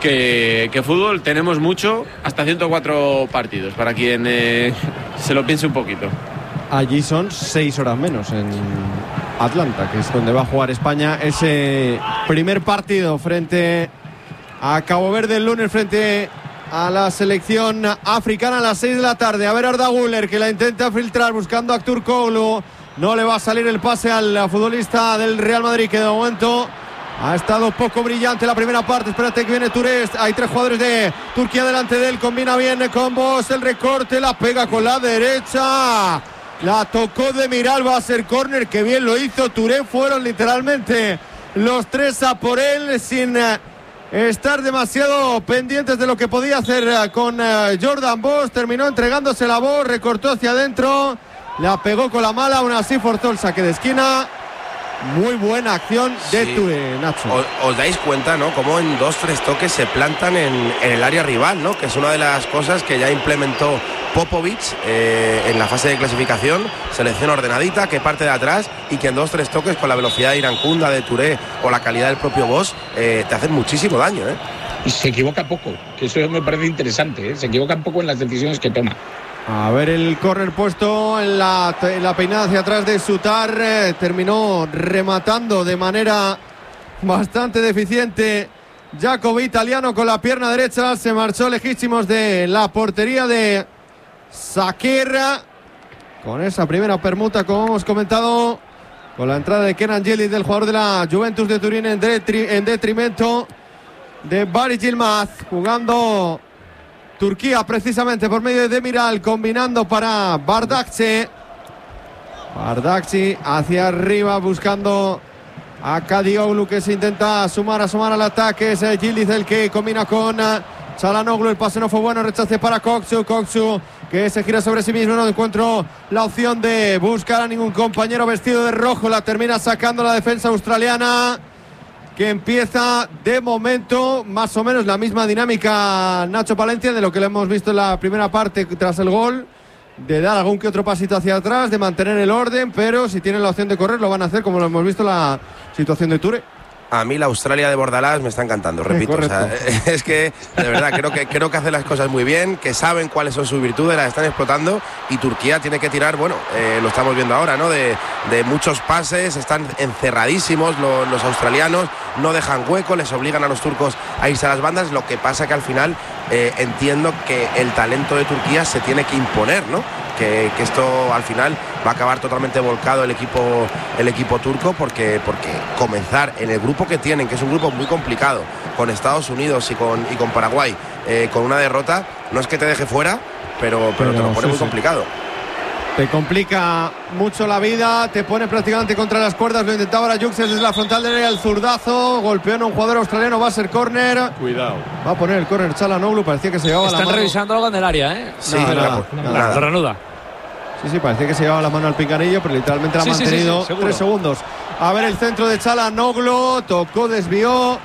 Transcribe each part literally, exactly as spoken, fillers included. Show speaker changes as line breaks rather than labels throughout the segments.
que, que fútbol tenemos mucho, hasta ciento cuatro partidos, para quien eh, se lo piense un poquito.
Allí son seis horas menos en Atlanta, que es donde va a jugar España ese primer partido frente a Cabo Verde el lunes, frente a la selección africana a las seis de la tarde. A ver Arda Güler, que la intenta filtrar buscando a Turkoglu. No le va a salir el pase al futbolista del Real Madrid, que de momento ha estado poco brillante la primera parte. Espérate que viene Touré. Hay tres jugadores de Turquía delante de él. Combina bien con Bosz. El recorte, la pega con la derecha. La tocó de Miral. Va a ser córner. Que bien lo hizo Touré. Fueron literalmente los tres a por él, sin estar demasiado pendientes de lo que podía hacer con Jordan Bosz. Terminó entregándose la Bosz. Recortó hacia adentro. La pegó con la mala. Aún así forzó el saque de esquina. Muy buena acción de sí. Touré, Nacho.
Os, os dais cuenta, ¿no? Cómo en dos, tres toques se plantan en, en el área rival, ¿no? Que es una de las cosas que ya implementó Popovic eh, en la fase de clasificación. Selección ordenadita, que parte de atrás y que en dos, tres toques con la velocidad de Irankunda, de Touré o la calidad del propio Bosz, eh, te hacen muchísimo daño, ¿eh?
Y se equivoca poco, que eso me parece interesante, ¿eh? Se equivoca un poco en las decisiones que toma.
A ver el córner puesto en la, en la peinada hacia atrás de Sutar. Eh, terminó rematando de manera bastante deficiente Jacobi Italiano con la pierna derecha. Se marchó lejísimos de la portería de Saquerra. Con esa primera permuta, como hemos comentado, con la entrada de Kenan Yildiz, del jugador de la Juventus de Turín, en, detri, en detrimento de Barış Yılmaz, jugando Turquía precisamente por medio de Demiral, combinando para Bardakci. Bardakci hacia arriba buscando a Kadioglu, que se intenta sumar a sumar al ataque. Es Yildiz el que combina con Çalhanoğlu. El pase no fue bueno, rechace para Kokçu. Kokçu que se gira sobre sí mismo. No encuentro la opción de buscar a ningún compañero vestido de rojo. La termina sacando la defensa australiana, que empieza de momento más o menos la misma dinámica, Nacho Palencia, de lo que le hemos visto en la primera parte tras el gol, de dar algún que otro pasito hacia atrás, de mantener el orden, pero si tienen la opción de correr lo van a hacer, como lo hemos visto en la situación de Touré.
A mí la Australia de Bordalás me está encantando, repito. O sea, es que, de verdad, creo que, creo que hacen las cosas muy bien, que saben cuáles son sus virtudes, las están explotando, y Turquía tiene que tirar, bueno, eh, lo estamos viendo ahora, ¿no? De, de muchos pases, están encerradísimos los, los australianos, no dejan hueco, les obligan a los turcos a irse a las bandas. Lo que pasa que al final eh, entiendo que el talento de Turquía se tiene que imponer, ¿no? Que, que esto al final va a acabar totalmente volcado el equipo el equipo turco, porque, porque comenzar en el grupo que tienen, que es un grupo muy complicado, con Estados Unidos y con, y con Paraguay, eh, con una derrota, no es que te deje fuera, pero, pero, pero te lo pone sí, muy sí. complicado.
Te complica mucho la vida, te pone prácticamente contra las cuerdas. Lo intentaba ahora Yuxes desde la frontal del área, el zurdazo, golpeó en un jugador australiano, va a ser córner.
Cuidado.
Va a poner el córner Çalhanoğlu, parecía que se llevaba
Están
la mano.
revisando algo en el área, ¿eh?
Sí,
no,
nada,
no,
nada,
nada.
Lo reanuda.
Sí, sí, parecía que se llevaba la mano al pinganillo, pero literalmente la ha
sí,
mantenido
sí, sí, sí,
tres segundos. A ver el centro de Çalhanoğlu, tocó, desvió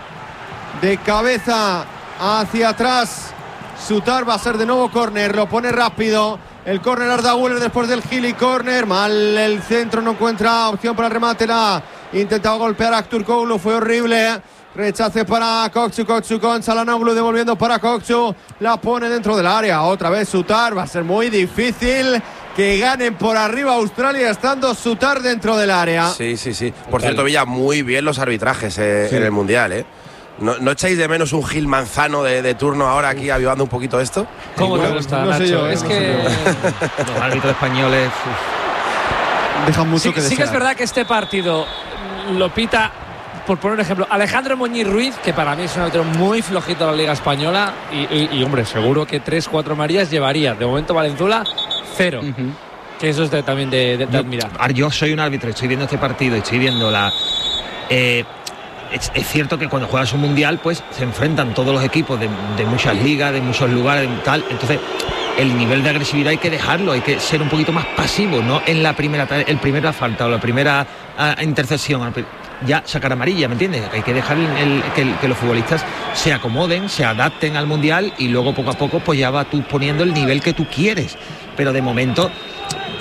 de cabeza hacia atrás. Sutar, va a ser de nuevo córner, lo pone rápido. El córner Arda Güler después del Gili córner. Mal el centro, no encuentra opción para el remate. La intentaba golpear a Turkoglu, fue horrible. Rechace para Kokçu, Kokçu con Çalhanoğlu, devolviendo para Kokçu. La pone dentro del área. Otra vez Sutar, va a ser muy difícil que ganen por arriba Australia estando Sutar dentro del área.
Sí, sí, sí. Por cierto, Villa, muy bien los arbitrajes eh, sí. en el Mundial, ¿eh? ¿No, ¿No echáis de menos un Gil Manzano de, de turno ahora aquí avivando un poquito esto?
¿Cómo te gusta,
no
Nacho?
Sé yo,
es
no
que
sé
los árbitros españoles
dejan mucho
sí,
que desear.
Sí que es verdad que este partido lo pita, por poner un ejemplo, Alejandro Muñiz Ruiz, que para mí es un árbitro muy flojito de la Liga Española, y, y, y hombre, seguro que tres, cuatro Marías llevaría. De momento Valenzuela, cero. Uh-huh. Que eso es de, también de, de, de admirar.
Yo soy un árbitro, estoy viendo este partido, estoy viendo la... Eh, Es, es cierto que cuando juegas un mundial, pues se enfrentan todos los equipos de, de muchas ligas, de muchos lugares, de tal. Entonces, el nivel de agresividad hay que dejarlo, hay que ser un poquito más pasivo, no en la primera, el primera falta o la primera uh, intercepción. Ya sacar amarilla, ¿me entiendes? Hay que dejar el, el, que, el, que los futbolistas se acomoden, se adapten al mundial y luego poco a poco, pues ya vas tú poniendo el nivel que tú quieres. Pero de momento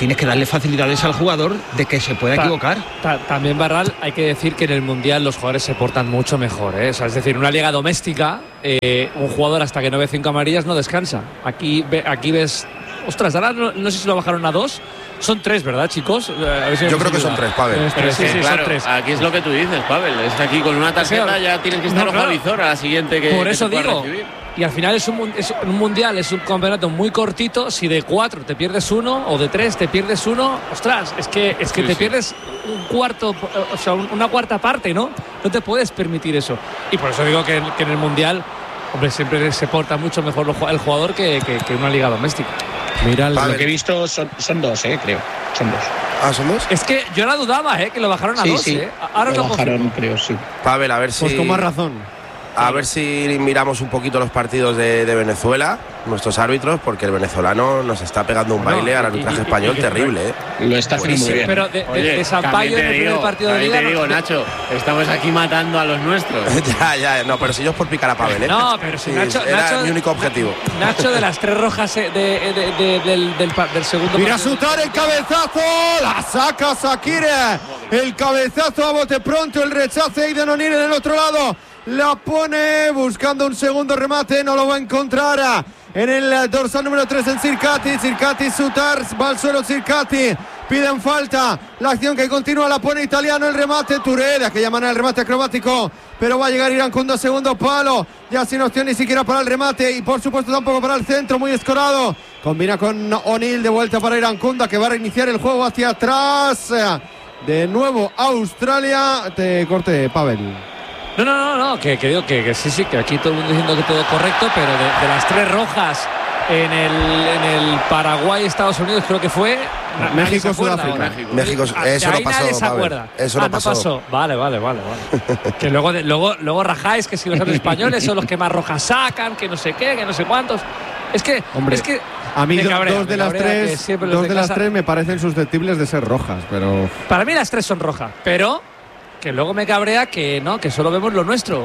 tienes que darle facilidades al jugador de que se pueda
Ta-
equivocar.
ta- también, Barral, hay que decir que en el Mundial los jugadores se portan mucho mejor, ¿eh? O sea, es decir, en una liga doméstica, eh, un jugador hasta que no ve cinco amarillas no descansa. Aquí, ve, aquí ves... Ostras, ahora no, no sé si lo bajaron a dos. Son tres, ¿verdad, chicos? Eh, a ver si me
Yo
he
creo que son
equivocado.
tres, Pavel.
Es
Pero
tres,
es
sí,
que,
sí,
claro,
son tres.
aquí es lo que tú dices, Pavel. Es que aquí con una tarjeta
Sí,
ya tienes que estar
no,
ojo
claro.
visor a la siguiente que,
Por
que
eso
te pueda
digo,
recibir.
y al final es un, mun- es un mundial, es un campeonato muy cortito. Si de cuatro te pierdes uno o de tres te pierdes uno, ostras, es que es que
Sí,
te
sí.
pierdes un cuarto, o sea, un- una cuarta parte, ¿no? No te puedes permitir eso. Y por eso digo que, que en el mundial, hombre, siempre se porta mucho mejor lo ju- el jugador que, que, que una liga doméstica.
Mira el-
Pavel.
Lo que he visto son, son dos, eh, creo. Son dos.
Ah, ¿son dos?
Es que yo la dudaba, ¿eh? Que lo bajaron a
Sí,
dos,
sí.
¿eh? Ahora
Lo
lo
bajaron,
confirmo.
creo, sí.
Pavel, a ver si.
Pues con más razón.
A ver si miramos un poquito los partidos de, de Venezuela, nuestros árbitros, porque el venezolano nos está pegando un
No,
baile al
y-
arbitraje
y- y-
español
y que-
terrible, ¿eh?
Lo está haciendo muy bien.
Pero de, de,
Oye,
de Sampaio
también
en
te
el primer
digo,
partido de
también
liga.
te digo,
no-
Nacho, estamos aquí matando a los nuestros.
ya, ya, no, pero si yo es por picar a Pavel, ¿eh?
No, pero si
Sí,
Nacho,
era
Nacho-
mi único objetivo.
Nacho, de las tres rojas eh, de, de- de- del, del, pa- del segundo
Mira
partido-
Sutar el cabezazo, la saca Sakire, el cabezazo a bote pronto, el rechazo de Aidan O'Neill en el otro lado, la pone buscando un segundo remate, no lo va a encontrar en el dorsal número tres en Circati, Circati Sutar, va al suelo Circati, piden falta, la acción que continúa la pone Italiano, el remate Touré, de aquella manera el remate acrobático, pero va a llegar Irankunda, segundo palo, ya sin opción ni siquiera para el remate y por supuesto tampoco para el centro, muy escorado, combina con O'Neill, de vuelta para Irankunda que va a reiniciar el juego hacia atrás, de nuevo Australia, te corte Pavel.
No, no, no, no, que, que digo que, que sí, sí, que aquí todo el mundo diciendo que todo correcto, pero de, de las tres rojas en el, en el Paraguay, Estados Unidos, creo que fue. na- nadie
México,
se acuerda
Sudáfrica.
ahora.
México.
México,
Ah, de
eso no
ahí
pasó,
nadie se
Pavel.
acuerda.
Eso
Ah,
no pasó.
Vale, vale, vale, vale. que luego, de- luego, luego rajáis que si los españoles son los que más rojas sacan, que no sé qué, que no sé cuántos. Es que,
Hombre,
es que
A mí
me
do-
cabrea,
dos de
me
las
cabrea que
tres,
siempre los
dos
de
de las
casa-
tres me parecen susceptibles de ser rojas, pero
Para mí las tres son rojas, pero que luego me cabrea que no, que solo vemos lo nuestro.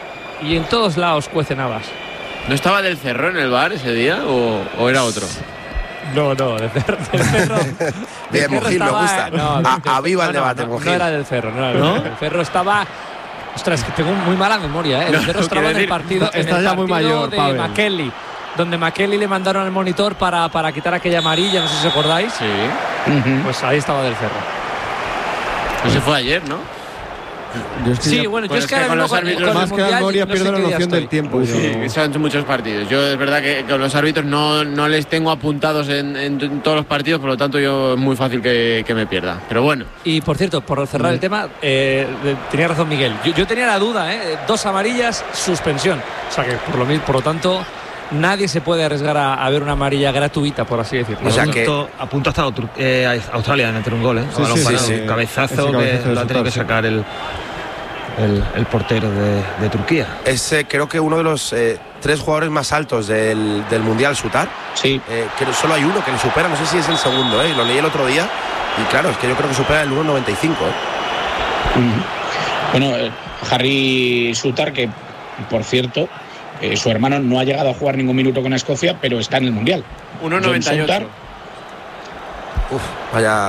Y en todos lados cuecen habas.
¿No estaba del Cerro en el bar ese día o, o era otro?
No, no, del Cerro. Del cerro
Bien,
del Cerro
Mujil, me
estaba-
gusta.
no,
A-
del-
aviva el
no, no,
debate,
no,
Mujil.
no era del Cerro, no era del Cerro. El Cerro estaba. Ostras, que tengo muy mala memoria, ¿eh? El
No,
Cerro
no,
estaba
quiero
en el
decir,
partido, en
estás
el
ya muy
partido
mayor,
de
Pavel.
McKelly, donde McKelly le mandaron al monitor para, para quitar aquella amarilla, no sé si os acordáis.
Sí.
Ujú.
Pues ahí estaba del Cerro.
Eso fue ayer, ¿no?
yo es que
Sí,
ya-
bueno, yo
pues
es
es
que
que
ahora
con
mismo
los
con-
árbitros-
con el
más que la
Mundial,
memoria
no sé
pierdo
qué
la
día
noción del
estoy.
tiempo. yo-
Sí, son muchos partidos. Yo es verdad que con los árbitros no, no les tengo apuntados en, en- en todos los partidos, por lo tanto yo es muy fácil que, que me pierda. Pero bueno,
Y por cierto, por cerrar el tema, eh, de- tenía razón Miguel. Yo, yo tenía la duda, ¿eh? Dos amarillas, suspensión. O sea que por lo, mi- por lo tanto, nadie se puede arriesgar a, a ver una amarilla gratuita, por así decirlo.
O sea
a,
que-
punto, a punto ha estado Tur- eh, Australia de meter un gol, ¿eh?
Sí,
Balón
sí,
parado,
sí,
un
sí.
cabezazo
Ese cabezazo
que
de
lo ha tenido que
Sutar, sí.
sacar el, el, el portero de, de Turquía.
Es eh, creo que uno de los eh, tres jugadores más altos del, del Mundial, Sutar.
Sí,
Eh, que solo hay uno que le supera, no sé si es el segundo, ¿eh? Lo leí el otro día. Y claro, es que yo creo que supera el uno noventa y cinco, ¿eh?
Ujú. Bueno, eh, Harry Sutar, que por cierto, eh, su hermano no ha llegado a jugar ningún minuto con Escocia, pero está en el Mundial.
uno
John
noventa y ocho.
Sutar,
Uf, vaya.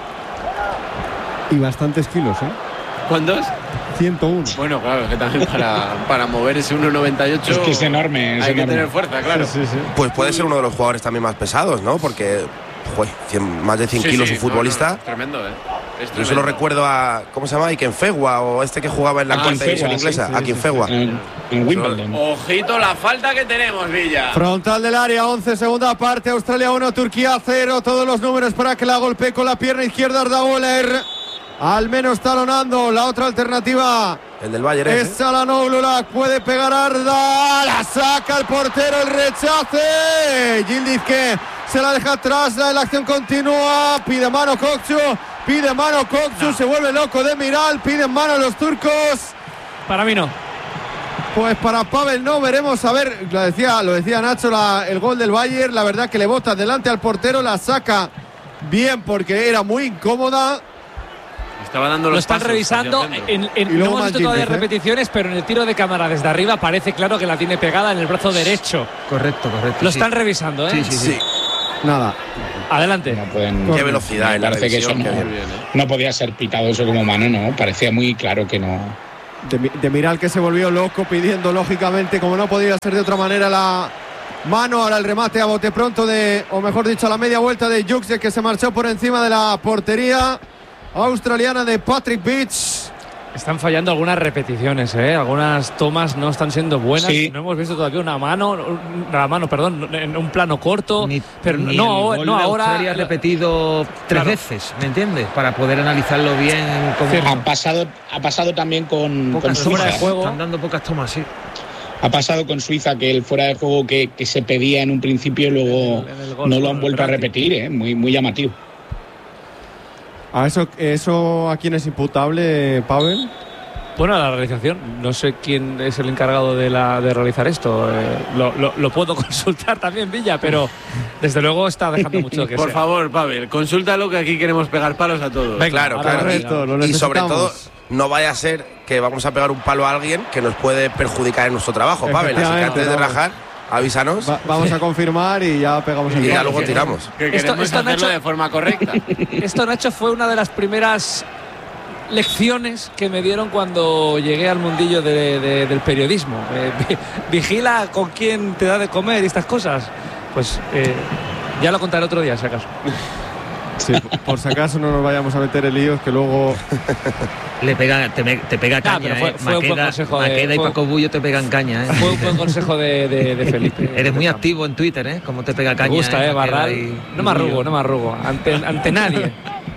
Y bastantes kilos, ¿eh?
¿Cuántos?
ciento uno.
Bueno, claro, es que también para, para mover ese uno noventa y ocho
es que es enorme. Es
hay que
enorme.
tener fuerza, claro.
Sí, sí, sí.
Pues puede ser uno de los jugadores también más pesados, ¿no? Porque, joder, cien- más de cien
Sí,
kilos
sí,
un futbolista.
no, no, es tremendo, ¿eh? Es
Yo solo
tremendo.
recuerdo a, ¿cómo se llama? Ikenfegua o este que jugaba en la
Ah,
cuarta división
Ikenfegua,
inglesa.
sí,
a
sí,
Ikenfegua.
En, en Wimbledon.
Ojito la falta que tenemos, Villa.
Frontal del área, once, segunda parte, Australia uno, Turquía cero, todos los números para que la golpee con la pierna izquierda Arda Güler. Al menos talonando, la otra alternativa
El del Bayern.
es
¿eh?
Çalhanoğlu, la puede pegar Arda, la saca el portero, el rechace. Yildiz que se la deja atrás, la, la acción continúa, pide mano Kokçu, pide mano Kokçu, se vuelve loco de Miral, piden mano los turcos.
Para mí no.
Pues para Pavel no, veremos, a ver, lo decía, lo decía Nacho, la- el gol del Bayern, la verdad que le bota delante al portero, la saca bien porque era muy incómoda.
Estaba dando
Lo
los
están
pasos
revisando.
hacia el centro.
En, en-
Y luego
no hemos
más
visto todavía
Yildiz, ¿eh?
repeticiones, pero en el tiro de cámara desde arriba parece claro que la tiene pegada en el brazo derecho.
Correcto, correcto.
Lo
sí.
están revisando, ¿eh?
Sí, sí, sí.
Sí.
Nada.
Adelante.
No pueden,
qué velocidad en la
parece que eso
revisión,
no,
qué bien, ¿eh?
no podía ser pitado eso como mano, no. Parecía muy claro que no.
De, de Miral, que se volvió loco pidiendo, lógicamente, como no podía ser de otra manera, la mano. Ahora el remate a bote pronto de, o mejor dicho, a la media vuelta de Juxe, que se marchó por encima de la portería australiana de Patrick Beach.
Están fallando algunas repeticiones, ¿eh? Algunas tomas no están siendo buenas.
Sí.
No hemos visto todavía una mano, una mano, perdón, en un plano corto.
Ni,
pero
ni
no,
el gol
no
de
ahora.
Australia repetido tres
Claro.
veces, ¿me entiendes? Para poder analizarlo bien. Como
Cierto.
Ha pasado, ha pasado también con, con
pocas
fuera
tomas,
de juego.
están dando pocas tomas, sí.
Ha pasado con Suiza que el fuera de juego que, que se pedía en un principio luego
En el- en el gol,
no lo
en
han
el
vuelto a
penalti.
repetir, ¿eh? Muy, muy llamativo.
¿A eso, eso a quién es imputable, Pavel?
Bueno, la realización. No sé quién es el encargado de, la, de realizar esto. Eh, lo, lo, lo puedo consultar también, Villa, pero desde luego está dejando mucho que
Por
sea.
favor, Pavel, consúltalo, que aquí queremos pegar palos a todos.
Venga,
Claro,
ahora
claro.
lo
Y-
miramos.
lo
Y sobre
necesitamos.
todo, no vaya a ser que vamos a pegar un palo a alguien que nos puede perjudicar en nuestro trabajo, Pavel. Así que
Efectivamente,
antes de
vamos.
rajar, avísanos
Va- vamos a confirmar y ya pegamos el
y ya
palo.
luego tiramos.
Que
Esto-
queremos
esto,
hacerlo
Nacho-
de forma correcta.
Esto, Nacho, fue una de las primeras lecciones que me dieron cuando llegué al mundillo de- de- del periodismo. Eh, vi- vigila con quién te da de comer y estas cosas. Pues eh, ya lo contaré otro día, si acaso.
Sí, por si acaso no nos vayamos a meter en líos, que luego
Le pega, te, me- te pega
Nah,
caña,
pero fue-
¿eh?
fue un buen
Maqueda,
consejo de-
Maqueda y
fue-
Paco Bullo te pegan caña, ¿eh?
Fue un buen consejo de, de- de Felipe.
Eres muy activo en Twitter, ¿eh? Como te pega
Me
caña.
gusta, eh,
Maqueda
Barral.
y-
No me arrugo, no me arrugo. Ante, ante nadie.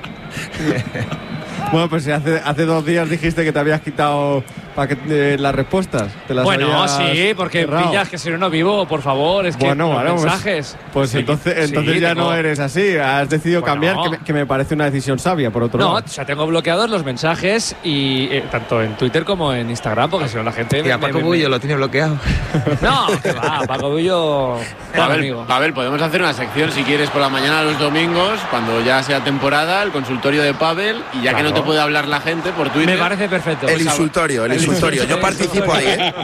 bueno, pues si hace, hace dos días dijiste que te habías quitado pa que, eh, las respuestas. Te las
Bueno,
habías
sí, porque
cerrado.
pillas que si no, no vivo, por favor. Es que
Bueno,
los
bueno, pues-
mensajes.
Pues
Sí,
entonces,
sí,
entonces ya
tengo-
no eres así. Has decidido
Bueno.
cambiar, que me, que me parece una decisión sabia, por otro
No,
lado.
o sea, tengo bloqueados los mensajes y eh, tanto en Twitter como en Instagram, porque si no la gente.
Y a
me-
Paco
me-
Bullo lo tiene bloqueado.
No, que va, Paco Bullo. Buen
Pavel,
amigo.
Pavel, podemos hacer una sección si quieres por la mañana los domingos, cuando ya sea temporada, el consultorio de Pavel, y ya que no
Claro.
te puede hablar la gente por Twitter.
Me parece perfecto.
El
Pues,
insultorio, el
el
insultorio. Yo
insultorio.
participo ahí, ¿eh?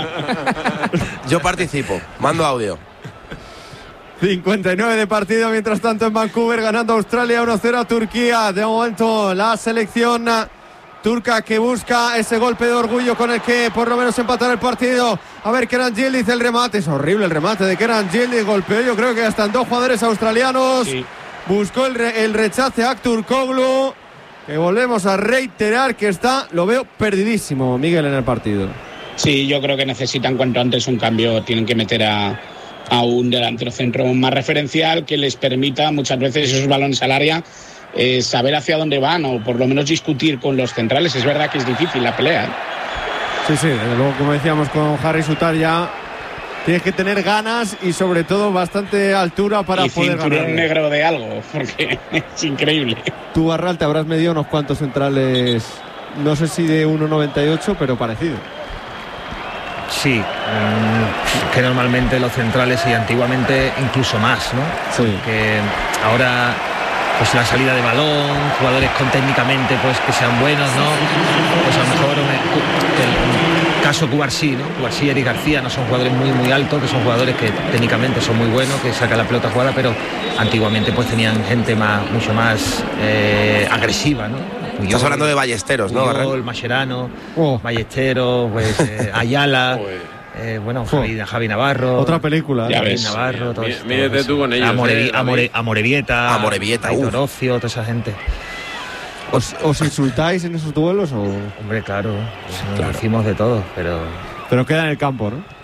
Yo participo. Mando audio.
cincuenta y nueve de partido, mientras tanto en Vancouver, ganando Australia uno cero a Turquía. De momento la selección turca que busca ese golpe de orgullo con el que por lo menos empatar el partido. A ver, Kenan Yildiz, el remate, es horrible el remate de Kenan Yildiz, golpeó yo creo que hasta en dos jugadores australianos.
Sí.
Buscó el, re- el rechace a Aktürkoğlu, que volvemos a reiterar que está, lo veo perdidísimo, Miguel, en el partido.
Sí, yo creo que necesitan cuanto antes un cambio. Tienen que meter a, a un delantero centro más referencial que les permita muchas veces esos balones al área eh, saber hacia dónde van o por lo menos discutir con los centrales. Es verdad que es difícil la pelea, ¿eh?
Sí, sí, desde luego, como decíamos con Harry Sutar, ya tienes que tener ganas y sobre todo bastante altura para
y
poder
cinturón
ganar.
negro de algo, porque es increíble.
Tú, Barral, te habrás medido unos cuantos centrales, no sé si de uno noventa y ocho, pero parecido.
Sí, mm, que normalmente los centrales y antiguamente incluso más, ¿no?
Sí.
Que ahora pues la salida de balón, jugadores con técnicamente pues que sean buenos, ¿no? Pues a lo mejor me- el caso Cubarsí, ¿no? Cubarsí y Eric García no son jugadores muy muy altos, que son jugadores que técnicamente son muy buenos, que sacan la pelota jugada, pero antiguamente pues tenían gente más mucho más eh, agresiva, ¿no?
Estás
Puyol,
hablando de Ballesteros, ¿no,
Puyol,
Barral?
Mascherano,
Oh.
Ballesteros, pues eh, Ayala, eh, bueno,
Oh.
Javi, Javi Navarro.
Otra película.
Ya
¿eh?
Javi
ves.
Navarro, todo
Mí-
eso,
mídete
todo eso.
tú con ellos,
Amore-
eh, David.
Amore- Amorebieta,
Amorebieta,
Aitor
uf.
Ocio, toda esa gente.
¿Os, os insultáis en esos duelos o...?
Hombre, claro, claro. Hicimos de todo, pero
Pero queda en el campo, ¿no?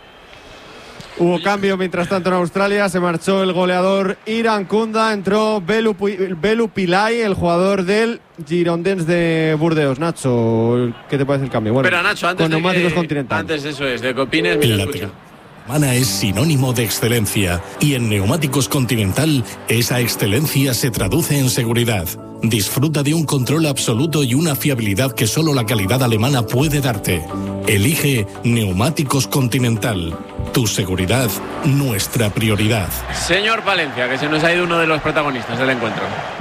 Hubo cambio mientras tanto en Australia, se marchó el goleador Iran Kunda, entró Belu, Pu- Belu Pillay, el jugador del Girondins de Burdeos. Nacho, ¿qué te parece el cambio? Bueno,
Pero Nacho, antes
con
de
neumáticos
que-
continentales.
Antes eso es, de que opines, mira,
La
escucha.
Mana es sinónimo de excelencia y en Neumáticos Continental esa excelencia se traduce en seguridad. Disfruta de un control absoluto y una fiabilidad que solo la calidad alemana puede darte. Elige Neumáticos Continental. Tu seguridad, nuestra prioridad.
Señor Palencia, que se nos ha ido uno de los protagonistas del encuentro.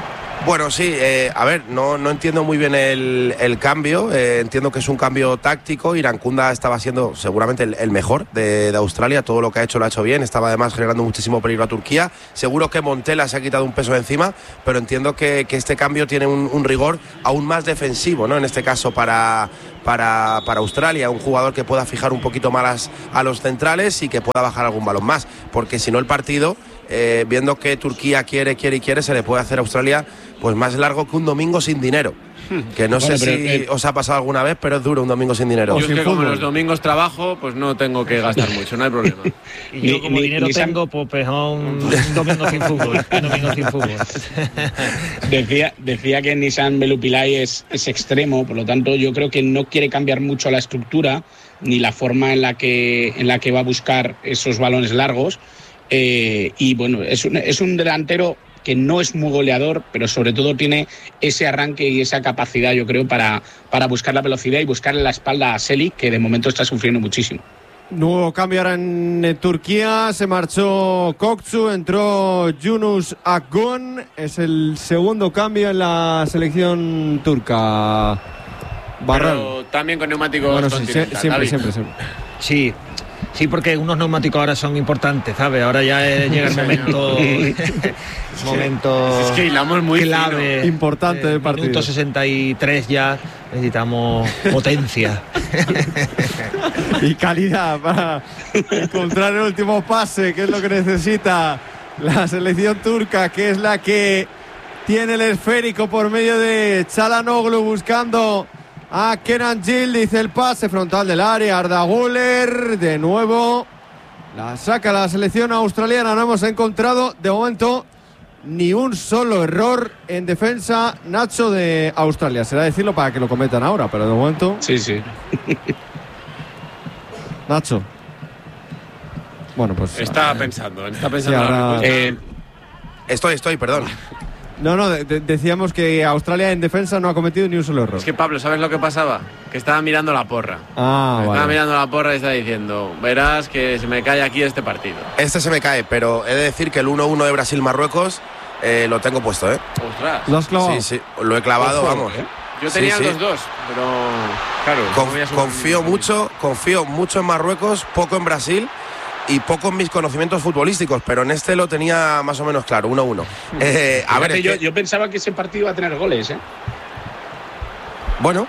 Bueno, sí, eh, a ver, no, no entiendo muy bien el, el cambio, eh, entiendo que es un cambio táctico. Irankunda estaba siendo seguramente el, el mejor de, de Australia, todo lo que ha hecho lo ha hecho bien, estaba además generando muchísimo peligro a Turquía. Seguro que Montela se ha quitado un peso de encima, pero entiendo que, que este cambio tiene un, un rigor aún más defensivo, ¿no? En este caso para, para, para Australia, un jugador que pueda fijar un poquito más a los centrales y que pueda bajar algún balón más, porque si no el partido, eh, viendo que Turquía quiere, quiere y quiere, se le puede hacer a Australia pues más largo que un domingo sin dinero. Que no bueno, sé pero, si eh, os ha pasado alguna vez, pero es duro un domingo sin dinero.
Yo es que como los domingos trabajo, pues no tengo que gastar mucho, no hay problema.
Y yo como ni, dinero ni tengo, pues peor un domingo sin fútbol. Un domingo sin fútbol.
Decía, decía que Nissan Belupilay es, es extremo, por lo tanto yo creo que no quiere cambiar mucho la estructura ni la forma en la que, en la que va a buscar esos balones largos. Eh, y bueno, es un, es un delantero que no es muy goleador, pero sobre todo tiene ese arranque y esa capacidad, yo creo, para, para buscar la velocidad y buscarle la espalda a Selik, que de momento está sufriendo muchísimo.
Nuevo cambio ahora en Turquía, se marchó Kokcu, entró Yunus Akgun, es el segundo cambio en la selección turca.
Barral. Pero también con neumáticos
bueno, sí, siempre, siempre, siempre, siempre.
Sí. Sí, porque unos neumáticos ahora son importantes, ¿sabes? Ahora ya eh, llega el momento, momento
es que hilamos muy
clave,
fino. Importante del partido.
Minuto sesenta y tres ya necesitamos potencia.
Y calidad para encontrar el último pase, que es lo que necesita la selección turca, que es la que tiene el esférico por medio de Çalhanoğlu buscando a Kenan Yildiz, el pase frontal del área, Arda Güler, de nuevo la saca la selección australiana. No hemos encontrado de momento ni un solo error en defensa, Nacho, de Australia. Será decirlo para que lo cometan ahora, pero de momento...
Sí, sí.
Nacho. Bueno, pues...
Está pensando, está pensando.
Sí, ahora...
eh, estoy, estoy, perdón.
No, no, de- decíamos que Australia en defensa no ha cometido ni un solo error.
Es que Pablo, ¿sabes lo que pasaba? Que estaba mirando la porra.
Ah, vale.
Estaba mirando la porra y estaba diciendo, verás que se me cae aquí este partido.
Este se me cae, pero he de decir que el uno uno de Brasil-Marruecos eh, lo tengo puesto, ¿eh?
Ostras.
¿Lo has clavado?
Sí, sí, lo he clavado,
Ojo,
vamos.
¿eh? Yo tenía
Sí, sí.
los dos, pero claro.
Con-
no voy a subir-
confío mucho, confío mucho en Marruecos, poco en Brasil y poco en mis conocimientos futbolísticos, pero en este lo tenía más o menos claro, uno uno. Eh, a ver,
Fíjate,
es
yo,
que-
yo pensaba que ese partido iba a tener goles, ¿eh?
bueno,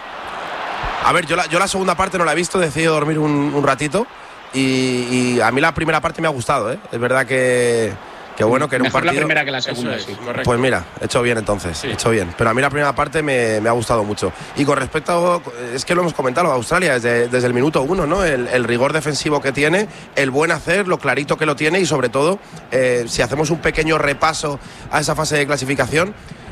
a ver, yo la, yo la segunda parte no la he visto, he decidido dormir un, un ratito y, y a mí la primera parte me ha gustado, ¿eh? Es verdad que, que bueno, que era un
Mejor
partido...
la primera que la segunda,
Eso es,
sí.
correcto.
Pues mira, he hecho bien entonces,
Sí.
he hecho bien. Pero a mí la primera parte me, me ha gustado mucho. Y con respecto a, es que lo hemos comentado, Australia, desde, desde el minuto uno, ¿no? El, el rigor defensivo que tiene, el buen hacer, lo clarito que lo tiene y sobre todo, eh, si hacemos un pequeño repaso a esa fase de clasificación,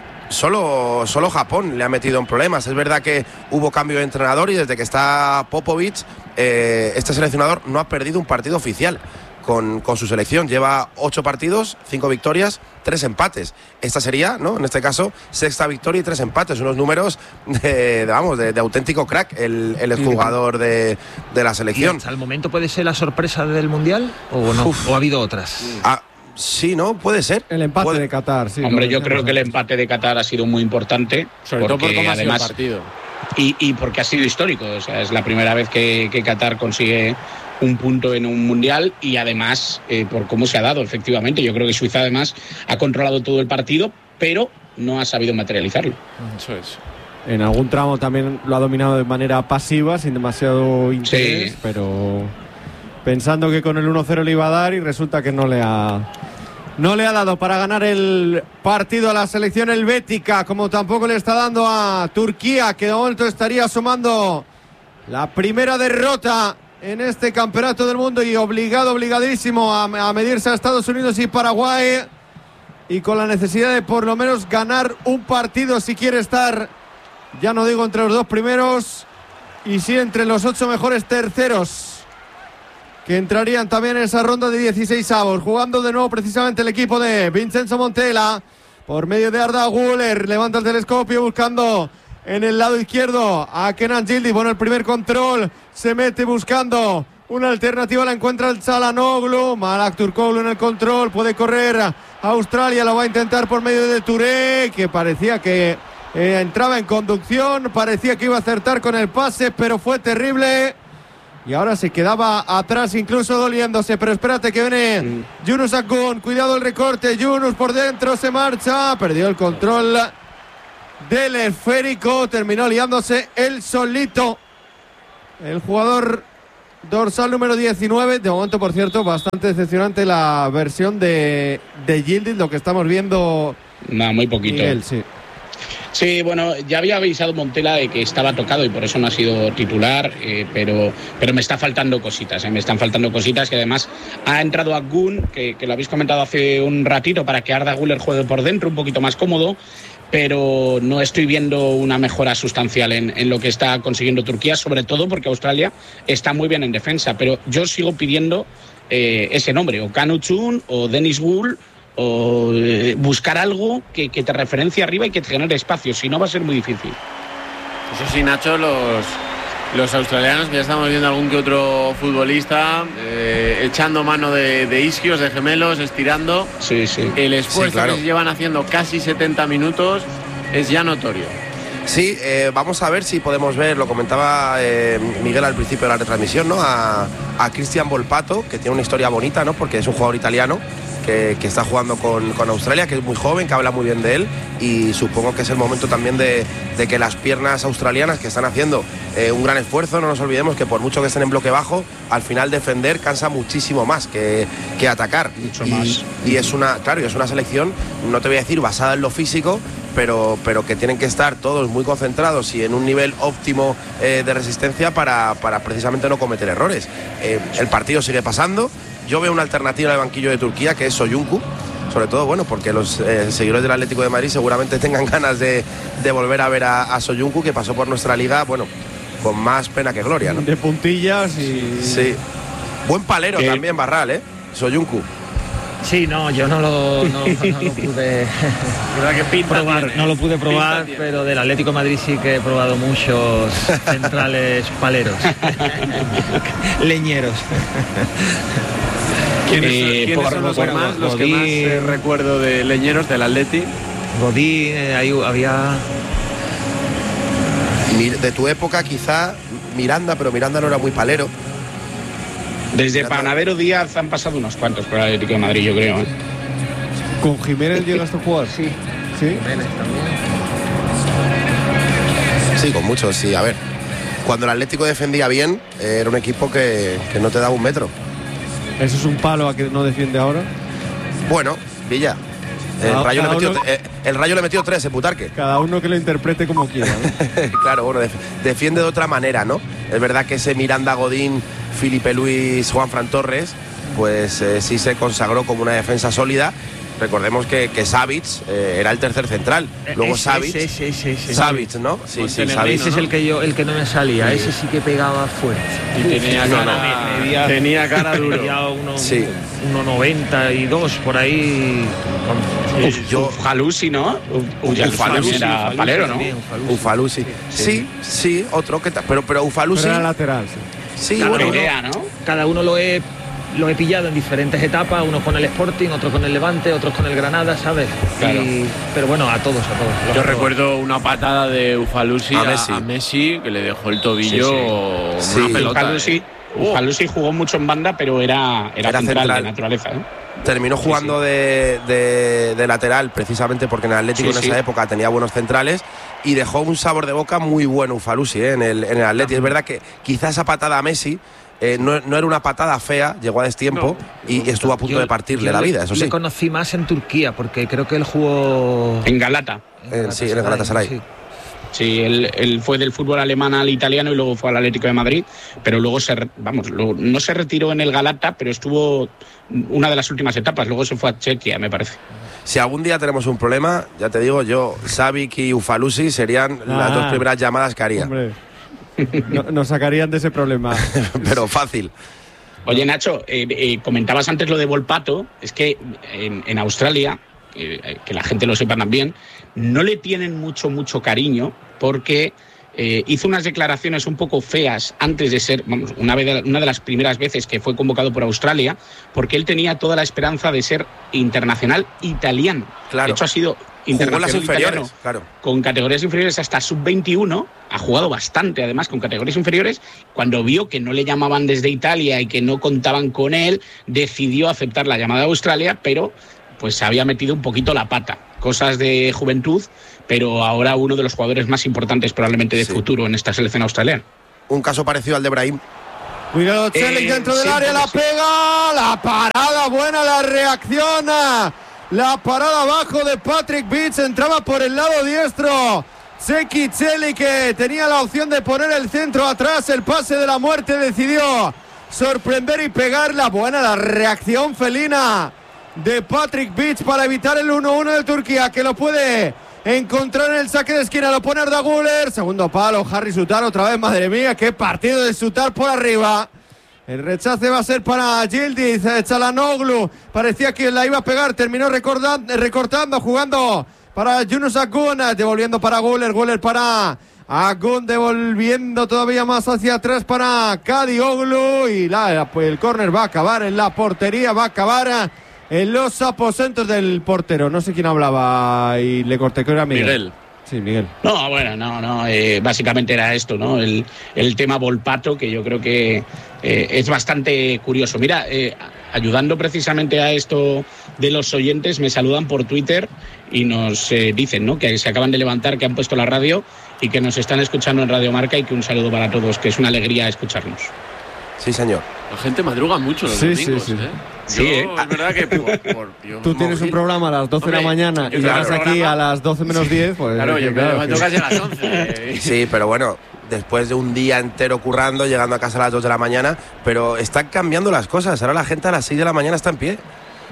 Solo, solo Japón le ha metido en problemas. Es verdad que hubo cambio de entrenador y desde que está Popovic, eh, este seleccionador no ha perdido un partido oficial con, con su selección. Lleva ocho partidos, cinco victorias, tres empates. Esta sería, ¿no? En este caso, sexta victoria y tres empates. Unos números de, de, vamos, de, de auténtico crack, el, el exjugador de, de la
¿Y
selección.
hasta el momento puede ser la sorpresa del Mundial o no?
Uf.
¿O ha habido otras?
Ah, sí, ¿no? Puede ser.
El empate
Puede-
de Qatar, sí.
Hombre,
lo
yo
decíamos
creo que el
antes.
empate de Qatar ha sido muy importante.
Sobre todo por
porque
cómo ha sido el
además,
partido.
y, y porque ha sido histórico. O sea, es la primera vez que, que Qatar consigue un punto en un mundial y además eh, por cómo se ha dado, efectivamente. Yo creo que Suiza además ha controlado todo el partido, pero no ha sabido materializarlo.
Eso es.
En algún tramo también lo ha dominado de manera pasiva, sin demasiado interés,
Sí.
pero pensando que con el uno cero le iba a dar y resulta que no le ha no le ha dado para ganar el partido a la selección helvética, como tampoco le está dando a Turquía, que de momento estaría sumando la primera derrota en este campeonato del mundo y obligado, obligadísimo a, a medirse a Estados Unidos y Paraguay, y con la necesidad de por lo menos ganar un partido si quiere estar, ya no digo entre los dos primeros, y sí entre los ocho mejores terceros, que entrarían también en esa ronda de dieciséis avos. Jugando de nuevo precisamente el equipo de Vincenzo Montella por medio de Arda Güler, levanta el telescopio buscando en el lado izquierdo a Kenan Yildiz. Bueno, el primer control, se mete buscando una alternativa, la encuentra el Çalhanoğlu. Malak Turkoglu en el control, puede correr Australia lo va a intentar por medio de Touré, que parecía que eh, entraba en conducción, parecía que iba a acertar con el pase, pero fue terrible. Y ahora se quedaba atrás, incluso doliéndose. Pero espérate que viene mm. Yunus Akgun. Cuidado el recorte. Yunus por dentro, se marcha. Perdió el control del esférico. Terminó liándose él solito. El jugador dorsal número diecinueve. De momento, por cierto, bastante decepcionante la versión de, de Yildiz. Lo que estamos viendo.
No, muy poquito.
Miguel, sí.
Sí, bueno, ya había avisado Montela de que estaba tocado y por eso no ha sido titular, eh, pero, pero me está faltando cositas, eh, me están faltando cositas que además ha entrado Akgun, que, que lo habéis comentado hace un ratito, para que Arda Güler juegue por dentro, un poquito más cómodo, pero no estoy viendo una mejora sustancial en, en lo que está consiguiendo Turquía, sobre todo porque Australia está muy bien en defensa, pero yo sigo pidiendo eh, ese nombre, o Kanu Chun o Dennis Gould, o eh, buscar algo que, que te referencie arriba y que te genere espacio, si no va a ser muy difícil.
Eso sí, Nacho, los, los australianos, que ya estamos viendo algún que otro futbolista eh, echando mano de, de isquios, de gemelos, estirando.
Sí, sí.
El esfuerzo
sí, claro.
que se llevan haciendo casi setenta minutos es ya notorio.
Sí, eh, vamos a ver si podemos ver, lo comentaba eh, Miguel al principio de la retransmisión, ¿no? A, a Cristian Volpato, que tiene una historia bonita, ¿no? Porque es un jugador italiano que, que está jugando con, con Australia, que es muy joven, que habla muy bien de él, y supongo que es el momento también de, de que las piernas australianas, que están haciendo eh, un gran esfuerzo, no nos olvidemos que por mucho que estén en bloque bajo, al final defender cansa muchísimo más que, que atacar.
Mucho
y,
más.
Y es una, claro, es una selección, no te voy a decir basada en lo físico, Pero, pero que tienen que estar todos muy concentrados y en un nivel óptimo eh, de resistencia para, para precisamente no cometer errores. Eh, el partido sigue pasando. Yo veo una alternativa en el banquillo de Turquía, que es Soyuncu, sobre todo, bueno, porque los eh, seguidores del Atlético de Madrid seguramente tengan ganas de, de volver a ver a, a Soyuncu, que pasó por nuestra liga, bueno, con más pena que gloria, ¿no?
De puntillas y...
Sí. Buen palero
¿Qué?
también, Barral, ¿eh? Soyuncu.
Sí, no, yo no lo, no, no lo pude
que pinta
probar,
tiene?
no lo pude probar,
Pinta
pero del Atlético de Madrid sí que he probado muchos centrales paleros, leñeros.
¿Quiénes,
Eh,
¿quiénes
por-
son los,
por-
que más, los que
Godín.
más eh, recuerdo de leñeros del Atleti?
Godín, eh, ahí había...
Mir- De tu época quizá Miranda, pero Miranda no era muy palero.
Desde Panadero Díaz han pasado unos cuantos por el Atlético de Madrid, yo creo, ¿eh?
¿Con Jiménez llegaste a jugar?
Sí,
¿Sí?
Jiménez también.
Sí, con muchos, sí. A ver, cuando el Atlético defendía bien, eh, era un equipo que, que no te daba un metro.
¿Eso es un palo a que no defiende ahora?
Bueno, Villa. El,
Cada-
rayo, le
cada
metió,
uno-
eh, el Rayo le metió tres en Butarque.
Cada uno que lo interprete como quiera, ¿no?
Claro, bueno, def- defiende de otra manera, ¿no? Es verdad que ese Miranda, Godín, Felipe Luis, Juan Fran Torres, pues eh, sí se consagró como una defensa sólida. Recordemos que, que Savic eh, era el tercer central. Luego
Ese,
Savic.
ese, ese, ese, ese.
Savic, ¿no? Sí, sí, Savic.
Ese es el que yo, el que no me salía, ese sí que pegaba fuerte.
Y tenía
no,
cara,
no, medía-
tenía cara duro.
Medía uno,
Sí.
uno noventa y dos por ahí.
Uf, yo,
Ufalusi, ¿no? Ufalusi
Ufalusi,
era palero, ¿no?
También, Ufalusi.
Ufalusi. Sí, sí, otro que ta- pero pero Ufalusi.
Pero era lateral, sí.
Sí,
Cada
bueno,
uno-
idea, ¿no?
Cada uno lo he lo he pillado en diferentes etapas, unos con el Sporting, otros con el Levante, otros con el Granada, ¿sabes?
Claro.
Y- pero bueno, a todos, a todos. Los
Yo
he
recuerdo una patada de Ufalusi
A
a,
Messi.
a Messi, que le dejó el tobillo
Sí,
una
sí.
pelota.
Ufalusi,
eh. Oh.
Ufalusi jugó mucho en banda, pero era, era,
Era
central,
central.
de naturaleza, ¿eh?
terminó jugando De, de- de lateral precisamente porque en el Atlético
Sí,
en
sí.
esa época tenía buenos centrales y dejó un sabor de boca muy bueno Ufalusi, ¿eh? en el en el Atlético. Es verdad que quizás esa patada a Messi eh, no, no era una patada fea, llegó a destiempo y estuvo a punto
Yo-
de partirle
yo
la
le-
vida, eso sí.
Le conocí más en Turquía, porque creo que él jugó...
En Galata.
Eh, sí, en el Galatasaray.
Sí.
Sí, él, él fue del fútbol alemán al italiano y luego fue al Atlético de Madrid, pero luego se, re- vamos, luego no se retiró en el Galata, pero estuvo una de las últimas etapas, luego se fue a Chequia, me parece.
Si algún día tenemos un problema, ya te digo, yo, Savic y Ufalusi serían las
Ah.
dos primeras llamadas que haría.
Hombre, no- nos sacarían de ese problema.
Pero fácil.
Oye, Nacho, eh, eh, comentabas antes lo de Volpato, es que en, en Australia, eh, que la gente lo sepa también, no le tienen mucho, mucho cariño porque Eh, hizo unas declaraciones un poco feas antes de ser, vamos, una, vez, una de las primeras veces que fue convocado por Australia, porque él tenía toda la esperanza de ser internacional italiano.
Claro.
De hecho, ha sido internacional italiano
claro.
con categorías inferiores hasta sub veintiuno, ha jugado bastante además con categorías inferiores. Cuando vio que no le llamaban desde Italia y que no contaban con él, decidió aceptar la llamada de Australia, pero pues se había metido un poquito la pata. Cosas de juventud, pero ahora uno de los jugadores más importantes probablemente de sí. futuro en esta selección australiana.
Un caso parecido al de Brahim.
Cuidado, Celik eh, dentro del área, la pega, la parada buena, la reacción, la parada abajo de Patrick Beach, entraba por el lado diestro. Zeki Celik, que tenía la opción de poner el centro atrás, el pase de la muerte, decidió sorprender y pegarla. Buena la reacción felina de Patrick Beach para evitar el uno uno de Turquía, que lo puede encontrar en el saque de esquina. Lo pone Arda Güler, segundo palo, Harry Sutar otra vez. Madre mía, qué partido de Sutar por arriba. El rechace va a ser para Yildiz Çalhanoğlu, parecía que la iba a pegar, terminó recortando, recortando jugando para Yunus Akgün, devolviendo para Güler, Güler para Akgün, devolviendo todavía más hacia atrás para Kadioglu, y la, pues el córner va a acabar en la portería, va a acabar en los aposentos del portero. No sé quién hablaba y le corté, que era Miguel.
Miguel.
Sí, Miguel.
No, bueno, no, no. Eh, básicamente era esto, ¿no? El, el tema Volpato, que yo creo que eh, es bastante curioso. Mira, eh, ayudando precisamente a esto de los oyentes, me saludan por Twitter y nos eh, dicen, ¿no?, que se acaban de levantar, que han puesto la radio y que nos están escuchando en Radio Marca, y que un saludo para todos, que es una alegría escucharnos.
Sí, señor.
La gente madruga mucho los
sí,
domingos,
sí, sí.
¿eh?
Sí,
Yo,
¿eh?
Es verdad que por, por, yo,
tú tienes
móvil.
un programa a las doce Hombre, de la mañana y llegas aquí
programa.
a las doce menos diez, pues
claro, yo
claro,
me toca casi a las once.
Sí, pero bueno, después de un día entero currando, llegando a casa a las dos de la mañana, pero están cambiando las cosas. Ahora la gente a las seis de la mañana está en pie.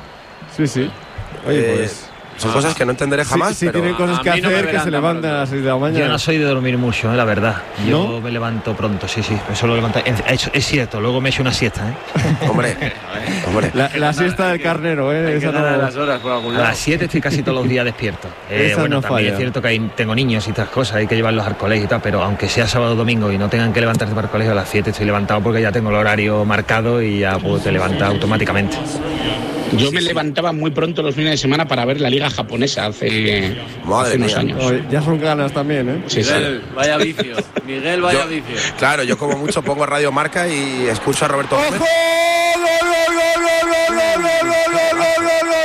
Sí, sí. Oye,
eh,
pues
son ah, cosas que no entenderé jamás.
Sí, sí,
pero
tienen cosas que hacer, no que se levanten a las seis de la mañana.
Yo no soy de dormir mucho, eh, la verdad. Yo
¿No?
me levanto pronto, sí, sí. Me suelo levantar. Es, es cierto, luego me echo una siesta, ¿eh?
Hombre, hombre.
La, la siesta del carnero, ¿eh?
Esa no... las horas por algún lado.
A las siete estoy casi todos los días despierto. Eh, bueno,
no
también
falla.
es cierto que hay, tengo niños y otras cosas, hay que llevarlos al colegio y tal, pero aunque sea sábado o domingo y no tengan que levantarse para el colegio, a las siete estoy levantado porque ya tengo el horario marcado y ya puedo te levantar automáticamente.
Yo
sí,
me
sí.
levantaba muy pronto los fines de semana para ver la liga japonesa hace, hace unos
mía.
años.
Oye, ya son ganas también, ¿eh?
Sí,
Miguel,
sí.
vaya vicio. Miguel, vaya
Yo,
vicio.
claro, yo como mucho pongo Radio Marca y escucho a Roberto
¡Ojo!
Gómez.
¡Gol, gol, gol, gol, gol, gol, gol, gol, gol, gol, gol!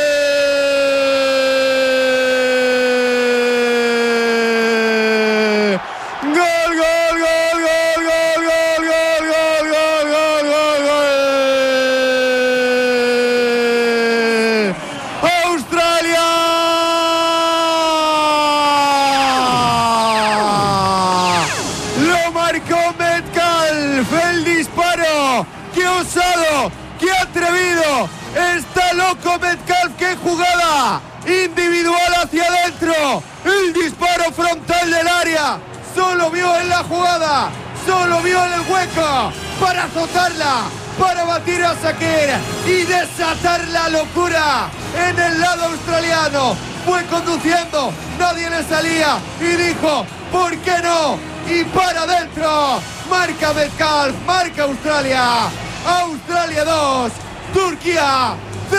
Está loco Metcalf, qué jugada individual hacia adentro, el disparo frontal del área, solo vio en la jugada, solo vio en el hueco para azotarla, para batir a Shakir y desatar la locura en el lado australiano. Fue conduciendo, nadie le salía y dijo, ¿por qué no? Y para adentro, marca Metcalf, marca Australia, Australia dos, Turquía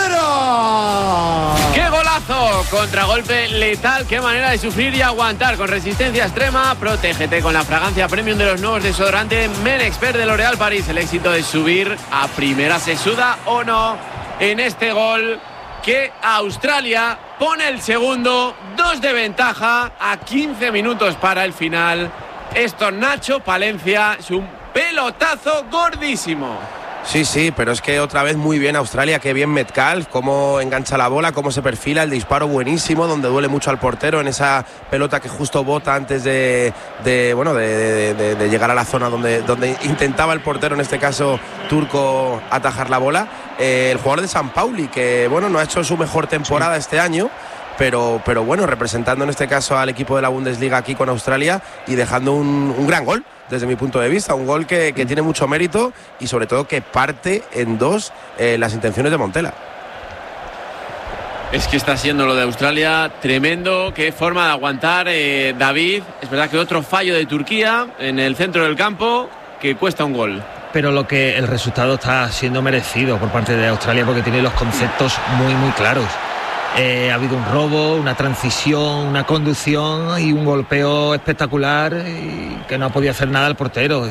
cero.
¡Qué golazo! Contragolpe letal, qué manera de sufrir y aguantar con resistencia extrema. Protégete con la fragancia premium de los nuevos desodorantes Men Expert de L'Oréal Paris. El éxito de subir a primera, se suda o no en este gol que Australia pone el segundo, dos de ventaja a quince minutos para el final. Esto, Nacho Palencia, es un pelotazo gordísimo.
Sí, sí, pero es que otra vez muy bien Australia, qué bien Metcalf, cómo engancha la bola, cómo se perfila, el disparo buenísimo, donde duele mucho al portero en esa pelota que justo bota antes de, de bueno, de, de, de llegar a la zona donde, donde intentaba el portero, en este caso turco, atajar la bola. Eh, el jugador de San Pauli, que bueno, no ha hecho su mejor temporada sí. este año, pero, pero bueno, representando en este caso al equipo de la Bundesliga aquí con Australia y dejando un, un gran gol. Desde mi punto de vista, un gol que, que tiene mucho mérito y sobre todo que parte en dos eh, las intenciones de Montela.
Es que está siendo lo de Australia tremendo. Qué forma de aguantar, eh, David. Es verdad que otro fallo de Turquía en el centro del campo que cuesta un gol.
Pero lo que el resultado está siendo merecido por parte de Australia porque tiene los conceptos muy muy claros. Eh, ha habido un robo, una transición, una conducción y un golpeo espectacular y que no ha podido hacer nada el portero.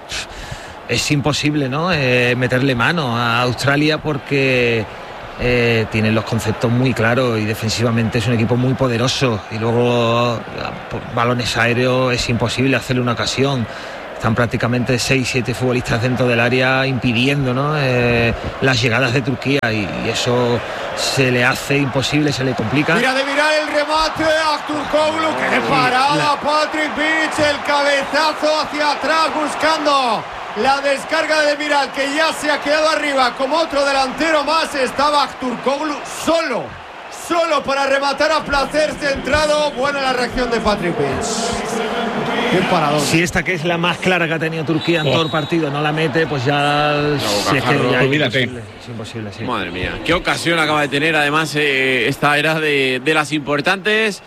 Es imposible, ¿no? Eh, meterle mano a Australia porque eh, tienen los conceptos muy claros y defensivamente es un equipo muy poderoso y luego balones aéreos es imposible hacerle una ocasión. Están prácticamente seis siete futbolistas dentro del área impidiendo, ¿no? eh, las llegadas de Turquía y, y eso se le hace imposible, se le complica.
Mira de mirar el remate a Aktürkoğlu, qué parada, la... Patrick Vich, el cabezazo hacia atrás buscando la descarga de Miral, que ya se ha quedado arriba como otro delantero más. Estaba Aktürkoğlu solo, solo para rematar a placer centrado. Buena la reacción de Patrick Vich. Qué paradón.
Si esta que es la más clara que ha tenido Turquía en oh. todo el partido no la mete, pues ya, si es, que ya es imposible, es imposible, sí.
Madre mía, qué ocasión acaba de tener además eh, esta era de, de las importantes.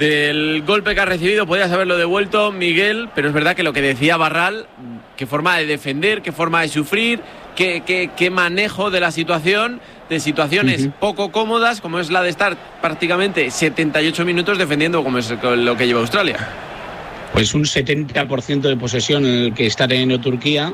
Del golpe que ha recibido podías haberlo devuelto, Miguel, pero es verdad que lo que decía Barral, qué forma de defender, qué forma de sufrir, qué, qué, qué manejo de la situación, de situaciones uh-huh. poco cómodas, como es la de estar prácticamente setenta y ocho minutos defendiendo, como es lo que lleva Australia.
Pues un setenta por ciento de posesión en el que está teniendo Turquía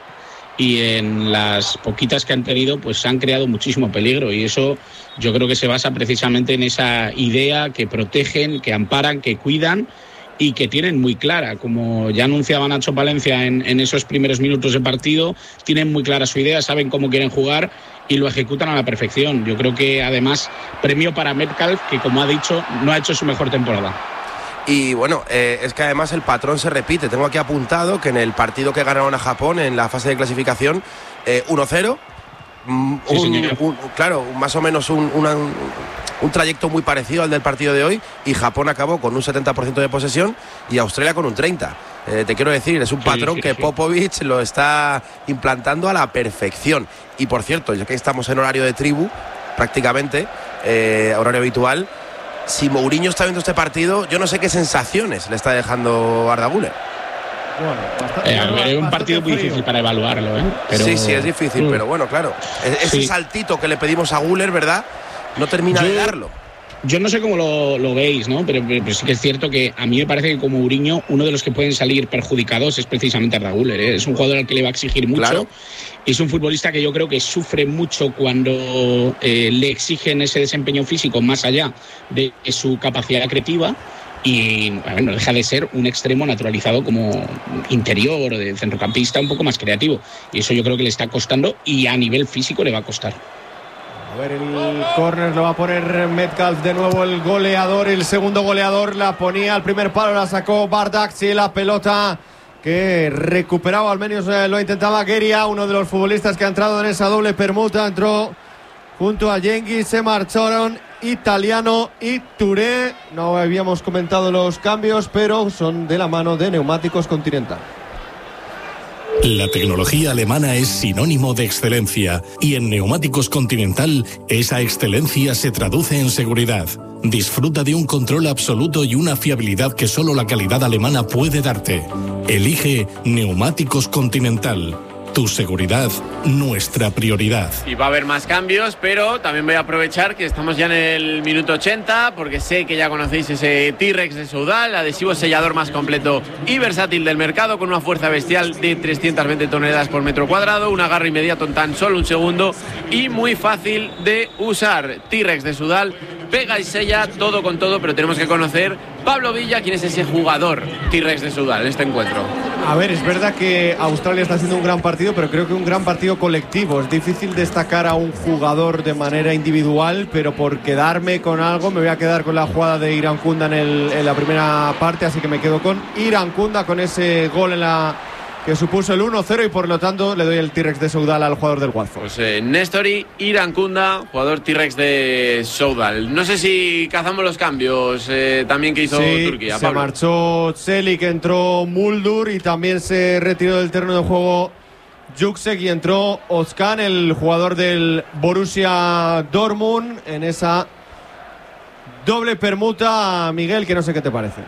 y en las poquitas que han tenido pues han creado muchísimo peligro y eso yo creo que se basa precisamente en esa idea que protegen, que amparan, que cuidan y que tienen muy clara, como ya anunciaba Nacho Palencia en, en esos primeros minutos de partido, tienen muy clara su idea, saben cómo quieren jugar y lo ejecutan a la perfección. Yo creo que además premio para Metcalf, que como ha dicho no ha hecho su mejor temporada.
Y bueno, eh, es que además el patrón se repite. Tengo aquí apuntado que en el partido que ganaron a Japón en la fase de clasificación, eh, uno cero, un, sí, un, un, claro, más o menos un, una, un, un trayecto muy parecido al del partido de hoy, y Japón acabó con un setenta por ciento de posesión y Australia con un treinta por ciento. Eh, te quiero decir, es un patrón sí, sí, que sí. Popovic lo está implantando a la perfección. Y por cierto, ya que estamos en horario de tribu, prácticamente, eh, horario habitual, si Mourinho está viendo este partido, yo no sé qué sensaciones le está dejando Arda Güler.
Bueno, bastante, eh, a ver, es un partido muy difícil para evaluarlo, ¿eh? Pero...
Sí, sí, es difícil, mm. pero bueno, claro. Ese sí. saltito que le pedimos a Güler, ¿verdad? No termina yo, de darlo.
Yo no sé cómo lo, lo veis, ¿no? Pero, pero sí que es cierto que a mí me parece que como Mourinho, uno de los que pueden salir perjudicados es precisamente Arda Güler, ¿eh? Es un jugador al que le va a exigir mucho. Claro. Es un futbolista que yo creo que sufre mucho cuando eh, le exigen ese desempeño físico más allá de su capacidad creativa y bueno, no deja de ser un extremo naturalizado como interior, de centrocampista un poco más creativo. Y eso yo creo que le está costando y a nivel físico le va a costar.
A ver, el córner lo va a poner Metcalf de nuevo, el goleador, el segundo goleador. La ponía al primer palo, la sacó Bardakci, la pelota que recuperaba, al menos eh, lo intentaba Gueria, uno de los futbolistas que ha entrado en esa doble permuta. Entró junto a Yengi, se marcharon Italiano y Touré. No habíamos comentado los cambios, pero son de la mano de Neumáticos Continental.
La tecnología alemana es sinónimo de excelencia y en Neumáticos Continental esa excelencia se traduce en seguridad. Disfruta de un control absoluto y una fiabilidad que solo la calidad alemana puede darte. Elige Neumáticos Continental. Tu seguridad, nuestra prioridad.
Y va a haber más cambios, pero también voy a aprovechar que estamos ya en el minuto ochenta, porque sé que ya conocéis ese T-Rex de Soudal, adhesivo sellador más completo y versátil del mercado, con una fuerza bestial de trescientas veinte toneladas por metro cuadrado, un agarre inmediato en tan solo un segundo y muy fácil de usar. T-Rex de Soudal, pega y sella todo con todo, pero tenemos que conocer Pablo Villa, quién es ese jugador T-Rex de Soudal en este encuentro.
A ver, es verdad que Australia está haciendo un gran partido, pero creo que un gran partido colectivo. Es difícil destacar a un jugador de manera individual, pero por quedarme con algo me voy a quedar con la jugada de Irankunda en, el, en la primera parte, así que me quedo con Irankunda, con ese gol en la que supuso el uno cero, y por lo tanto le doy el T-Rex de Soudal al jugador del Watford.
Pues eh, Nestori Irankunda, jugador T-Rex de Soudal. No sé si cazamos los cambios eh, también que hizo
sí,
Turquía.
Se
Pablo.
marchó Çelik, entró Muldur y también se retiró del terreno de juego Juksek y entró Özcan, el jugador del Borussia Dortmund, en esa doble permuta, Miguel, que no sé qué te parece.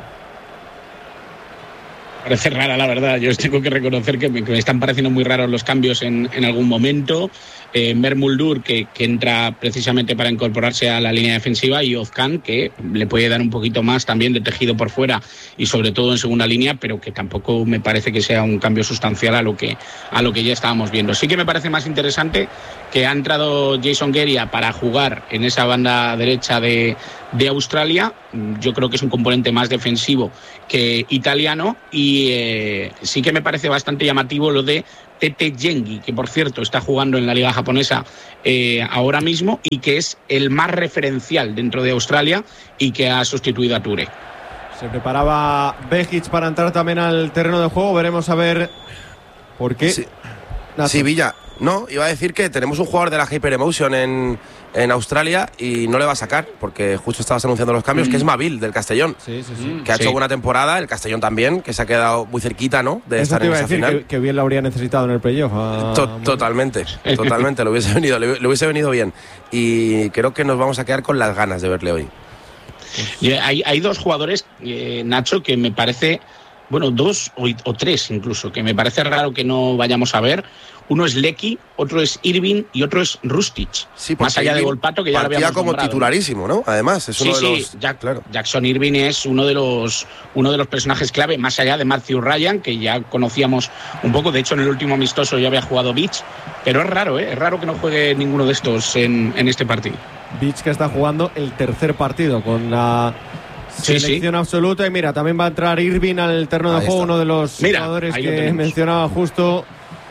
Parece rara, la verdad. Yo tengo que reconocer que me, que me están pareciendo muy raros los cambios en, en algún momento. Eh, Mermuldur, que, que entra precisamente para incorporarse a la línea defensiva, y Ozcan, que le puede dar un poquito más también de tejido por fuera y sobre todo en segunda línea, pero que tampoco me parece que sea un cambio sustancial a lo que, a lo que ya estábamos viendo. Sí que me parece más interesante que ha entrado Jason Geria para jugar en esa banda derecha de, de Australia. Yo creo que es un componente más defensivo que italiano, y eh, sí que me parece bastante llamativo lo de Tete Yengi, que por cierto está jugando en la liga japonesa eh, ahora mismo y que es el más referencial dentro de Australia y que ha sustituido a Toure.
Se preparaba Bejic para entrar también al terreno de juego, veremos a ver por qué.
Sí, sí, Villa. No, iba a decir que tenemos un jugador de la Hyper Emotion en, en Australia y no le va a sacar, porque justo estabas anunciando los cambios, mm. que es Mavil, del Castellón.
Sí, sí, sí.
Que ha
sí.
hecho buena temporada, el Castellón también, que se ha quedado muy cerquita, ¿no? De
Eso
estar
te iba
en
a
esa
decir,
final.
que, que bien lo habría necesitado en el playoff. A...
To- totalmente, totalmente, le hubiese venido, le, le hubiese venido bien. Y creo que nos vamos a quedar con las ganas de verle hoy.
Y hay, hay dos jugadores, eh, Nacho, que me parece, bueno, dos o, o tres incluso, que me parece raro que no vayamos a ver. Uno es Lecky, otro es Irving y otro es Rustic.
Sí,
más allá de Volpato, que ya lo habíamos
como
nombrado,
titularísimo, ¿no? Además, es uno
sí,
de
sí,
los...
Jack,
claro.
Jackson Irving es uno de los uno de los personajes clave, más allá de Matthew Ryan, que ya conocíamos un poco. De hecho, en el último amistoso ya había jugado Beach, pero es raro, ¿eh? Es raro que no juegue ninguno de estos en, en este partido.
Beach, que está jugando el tercer partido con la
sí,
selección
sí.
absoluta. Y mira, también va a entrar Irving al terreno de juego, uno de los
mira,
jugadores que mencionaba justo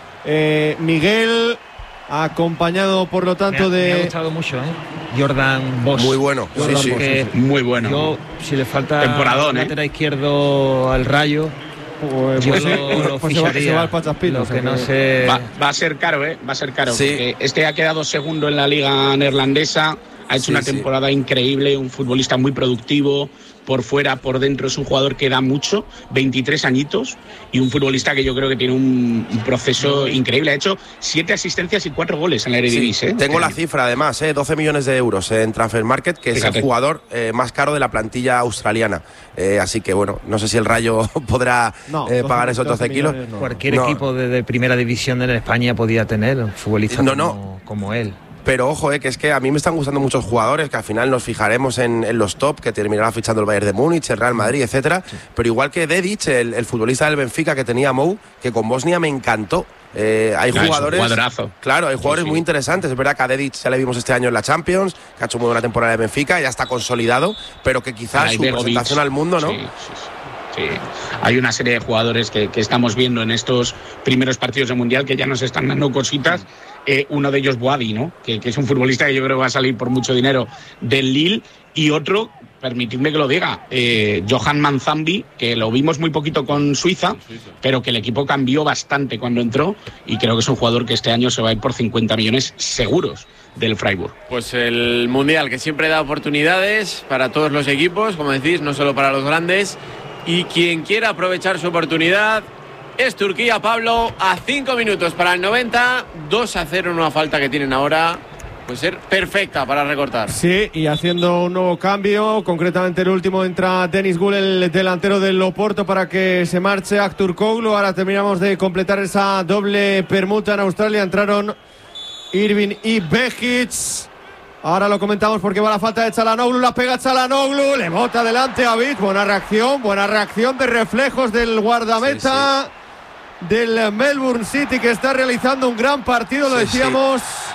eh, Miguel, acompañado por lo tanto
me ha,
de...
Me ha gustado mucho, ¿eh? Jordan Bosch.
Muy bueno,
Jordan
sí, sí,
que
sí, sí.
Muy bueno.
Yo, si le falta
temporadón,
un
¿eh?
lateral izquierdo al Rayo,
Pues,
yo
pues,
lo, lo
pues se, va, se va al Pachaspino.
Lo que no sé...
va, va a ser caro, ¿eh? Va a ser caro.
Sí.
Porque este ha quedado segundo en la liga neerlandesa. Ha hecho
Sí,
una
sí.
temporada increíble, un futbolista muy productivo, por fuera, por dentro, es un jugador que da mucho, veintitrés añitos, y un futbolista que yo creo que tiene un, un proceso increíble. Ha hecho siete asistencias y cuatro goles en la Eredivisie.
Sí,
¿eh?
tengo
este
la
año.
cifra además, ¿eh? doce millones de euros en Transfer Market, que
Fíjate.
es el jugador eh, más caro de la plantilla australiana. Eh, así que bueno, no sé si el Rayo podrá
No,
eh,
doce,
pagar esos doce, doce kilos.
no.
Cualquier
No.
equipo de, de primera división en España podía tener un futbolista
No,
como,
no.
como él.
Pero ojo, eh, que es que a mí me están gustando muchos jugadores, que al final nos fijaremos en, en los top, que terminará fichando el Bayern de Múnich, el Real Madrid, etcétera. Sí. Pero igual que Dedic, el, el futbolista del Benfica que tenía Mou, que con Bosnia me encantó. Eh, hay
Claro,
jugadores,
es un cuadrazo.
claro, hay jugadores
Sí, sí.
muy interesantes. Es verdad que a Dedic ya le vimos este año en la Champions, que ha hecho muy buena temporada de Benfica, ya está consolidado, pero que quizás
Hay
su
Begovic.
presentación al mundo, ¿no?
Sí, sí, sí. Sí. Hay una serie de jugadores que, que estamos viendo en estos primeros partidos de Mundial que ya nos están dando cositas. Eh, uno de ellos, Boadi, ¿no? Que, que es un futbolista que yo creo que va a salir por mucho dinero del Lille. Y otro, permitidme que lo diga, eh, Johan Manzambi, que lo vimos muy poquito con Suiza, pero que el equipo cambió bastante cuando entró, y creo que es un jugador que este año se va a ir por cincuenta millones seguros del Freiburg.
Pues el Mundial, que siempre da oportunidades para todos los equipos, como decís, no solo para los grandes. Y quien quiera aprovechar su oportunidad es Turquía, Pablo, a cinco minutos para el noventa, dos a cero, una falta que tienen ahora, puede ser perfecta para recortar.
Sí, y haciendo un nuevo cambio, concretamente el último entra Denis Gul, el delantero del Oporto, para que se marche Aktürkoğlu. Ahora terminamos de completar esa doble permuta en Australia, entraron Irving y Bejic. Ahora lo comentamos porque va la falta de Çalhanoğlu, la pega Çalhanoğlu, le bota adelante a Beach. Buena reacción, buena reacción de reflejos del guardameta sí, sí. del Melbourne City, que está realizando un gran partido, lo sí, decíamos. Sí.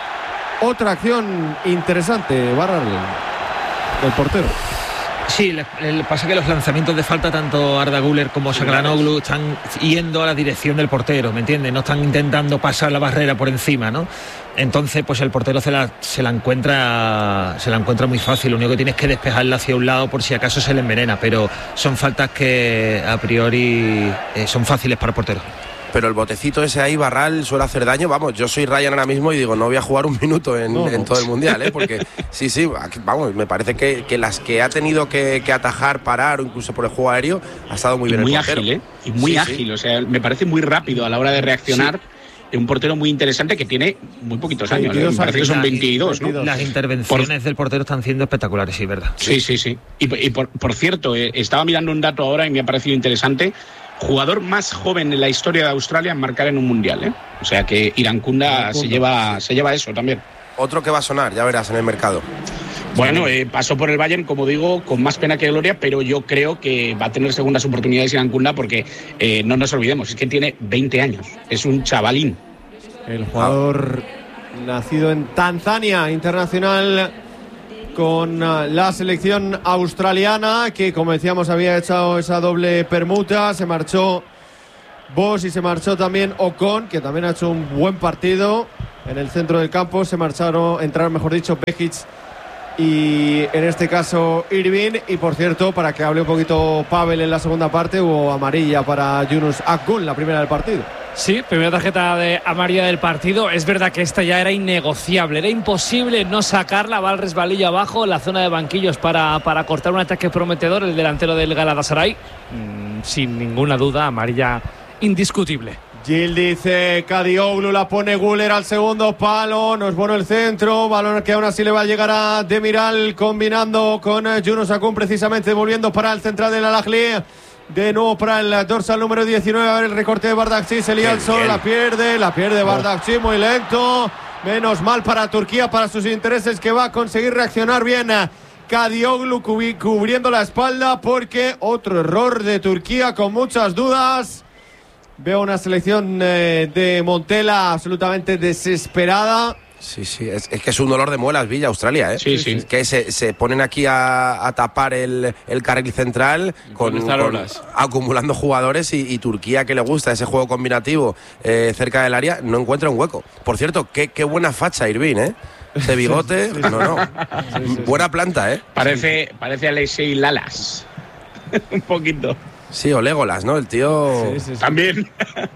Otra acción interesante, Barra, del portero.
Sí, le, le pasa que los lanzamientos de falta, tanto Arda Güler como Çalhanoğlu, están yendo a la dirección del portero, ¿me entiendes? No están intentando pasar la barrera por encima, ¿no? Entonces, pues el portero se la, se la encuentra se la encuentra muy fácil. Lo único que tiene es que despejarla hacia un lado por si acaso se le envenena, pero son faltas que a priori eh, son fáciles para el portero.
Pero el botecito ese ahí, Barral, suele hacer daño. Vamos, yo soy Ryan ahora mismo y digo, no voy a jugar un minuto en, no, no. en todo el Mundial, ¿eh? Porque sí, sí, vamos, me parece que, que las que ha tenido que, que atajar, parar o incluso por el juego aéreo, ha estado muy
y
bien
muy
el portero.
Ágil, ¿eh? Y muy sí, ágil, sí. O sea, me parece muy rápido a la hora de reaccionar. Sí. un portero muy interesante que tiene muy poquitos años, ¿eh? Me parece que son veintidós, ¿no?
Las intervenciones
por...
del portero están siendo espectaculares, sí, ¿verdad?
Sí, sí, sí. Y, y por, por cierto, eh, estaba mirando un dato ahora y me ha parecido interesante. Jugador más joven en la historia de Australia en marcar en un mundial, ¿eh? O sea que Irankunda se lleva, se lleva eso también.
Otro que va a sonar, ya verás, en el mercado.
Bueno, eh, pasó por el Bayern, como digo, con más pena que gloria, pero yo creo que va a tener segundas oportunidades Irankunda porque eh, no nos olvidemos, es que tiene veinte años, es un chavalín.
El jugador ah. nacido en Tanzania, internacional con la selección australiana, que como decíamos había hecho esa doble permuta, se marchó Bosch y se marchó también Ocon, que también ha hecho un buen partido en el centro del campo, se marcharon, entraron mejor dicho Behic y en este caso Irving. Y por cierto, para que hable un poquito Pavel en la segunda parte, hubo amarilla para Yunus Akgün, la primera del partido.
Sí, primera tarjeta de amarilla del partido. Es verdad que esta ya era innegociable, era imposible no sacarla. Va al resbalillo abajo en la zona de banquillos para, para cortar un ataque prometedor, el delantero del Galatasaray. Mm, sin ninguna duda, amarilla indiscutible.
Gil dice Kadioglu, la pone Güler al segundo palo, no es bueno el centro, balón que aún así le va a llegar a Demiral, combinando con Yunus Akgün, precisamente volviendo para el central del Al-Ahly. De nuevo para el dorsal número diecinueve, a ver el recorte de Bardakçı, se lía el sol, la pierde, la pierde Bardakçı, muy lento, menos mal para Turquía, para sus intereses, que va a conseguir reaccionar bien Kadioglu cubriendo la espalda, porque otro error de Turquía con muchas dudas. Veo una selección eh, de Montela absolutamente desesperada.
Sí, sí, es, es que es un dolor de muelas, Villa, Australia, ¿eh?
Sí, sí.
Es que se, se ponen aquí a, a tapar el, el carril central con, con acumulando jugadores y, y Turquía, que le gusta ese juego combinativo eh, cerca del área, no encuentra un hueco. Por cierto, qué, qué buena facha Irving, ¿eh? Ese bigote, sí, sí. no, no. Sí, sí, buena planta, ¿eh?
Parece, parece Alexei Lalas. Un poquito.
Sí, o Legolas, ¿no? El tío...
Sí, sí, sí.
También.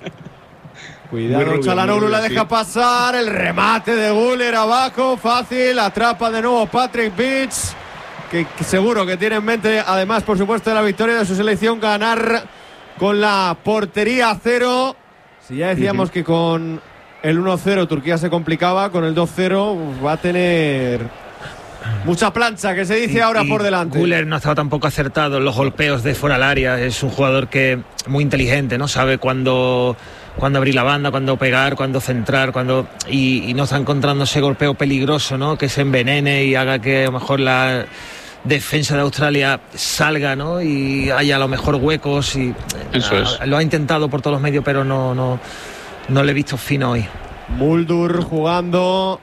Cuidado, Çalhanoğlu la deja sí. pasar. El remate de Güler abajo, fácil. Atrapa de nuevo Patrick Beach, que, que seguro que tiene en mente, además, por supuesto, de la victoria de su selección, ganar con la portería a cero. Si ya decíamos uh-huh. que con el uno cero Turquía se complicaba, con el dos cero va a tener mucha plancha, que se dice y, ahora y por delante.
Güler no ha estado tampoco acertado en los golpeos de fuera del área. Es un jugador que muy inteligente, ¿no? Sabe cuándo, cuándo abrir la banda, cuándo pegar, cuándo centrar, cuándo y, y no está encontrando ese golpeo peligroso, ¿no? Que se envenene y haga que a lo mejor la defensa de Australia salga, ¿no? Y haya a lo mejor huecos y
Eso
a,
es.
lo ha intentado por todos los medios, pero no, no, no le he visto fino hoy.
Muldur jugando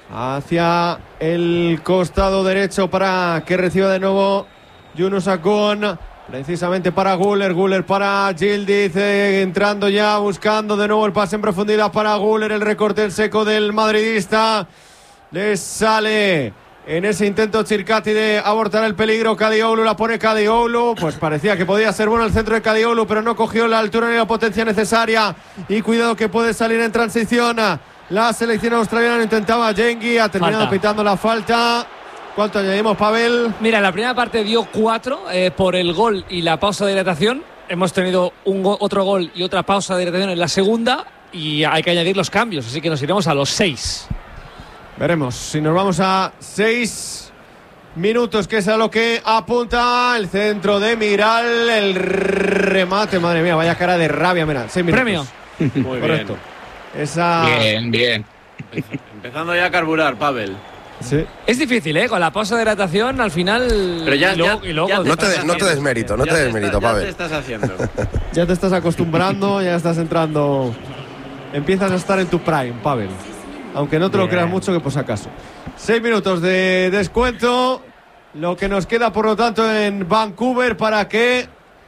hacia el costado derecho para que reciba de nuevo Yunus Akgün, precisamente para Güler, Güler para Yildiz, eh, entrando ya, buscando de nuevo el pase en profundidad para Güler, el recorte en seco del madridista, le sale en ese intento Chircati de abortar el peligro. Kadioglu, la pone Kadioglu, pues parecía que podía ser bueno el centro de Kadioglu, pero no cogió la altura ni la potencia necesaria, y cuidado que puede salir en transición. La selección australiana intentaba Yengi, ha terminado falta. pitando la falta. ¿Cuánto añadimos, Pavel?
Mira, la primera parte dio cuatro eh, por el gol y la pausa de hidratación. Hemos tenido un go- otro gol y otra pausa de hidratación en la segunda, y hay que añadir los cambios, así que nos iremos a los seis.
Veremos si nos vamos a seis minutos, que es a lo que apunta el centro de Miral, el remate, madre mía, vaya cara de rabia, mira, seis minutos.
Premio.
Muy
correcto.
bien.
Esa...
Bien, bien.
Empezando ya a carburar, Pavel.
Sí.
Es difícil, ¿eh? Con la pausa de hidratación al final.
Pero ya,
y luego,
ya,
y luego
ya no, te, no te desmérito, no
ya
te desmérito,
está,
Pavel.
Ya te estás haciendo.
Ya te estás acostumbrando, ya estás entrando. Empiezas a estar en tu prime, Pavel. Aunque no te Bien. lo creas mucho, que por si acaso. Seis minutos de descuento. Lo que nos queda, por lo tanto, en Vancouver para que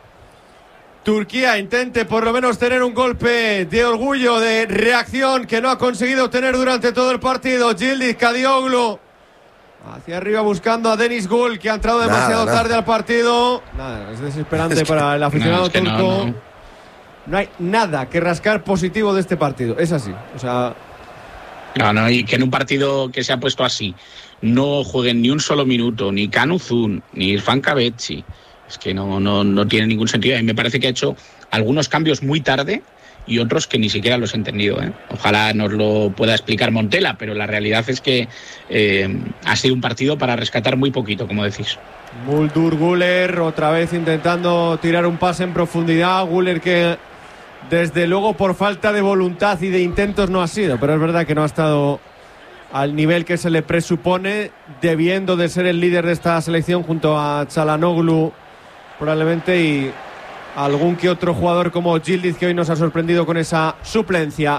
Turquía intente por lo menos tener un golpe de orgullo, de reacción, que no ha conseguido tener durante todo el partido. Yildiz, Kadioglu hacia arriba buscando a Deniz Gül, que ha entrado demasiado
nada,
tarde
nada.
al partido. Nada, es desesperante es que, para el aficionado
no, es que
turco.
No, no.
no hay nada que rascar positivo de este partido. Es así. O sea.
No, no, y que en un partido que se ha puesto así no jueguen ni un solo minuto, ni Can Uzun, ni Irfan Cabechi. Es que no, no, no tiene ningún sentido. Y me parece que ha hecho algunos cambios muy tarde y otros que ni siquiera los he entendido, ¿eh? Ojalá nos lo pueda explicar Montela, pero la realidad es que eh, ha sido un partido para rescatar muy poquito, como decís.
Muldur Güler otra vez intentando tirar un pase en profundidad. Güler que desde luego por falta de voluntad y de intentos no ha sido, pero es verdad que no ha estado al nivel que se le presupone, debiendo de ser el líder de esta selección junto a Çalhanoğlu probablemente, y algún que otro jugador como Yildiz, que hoy nos ha sorprendido con esa suplencia.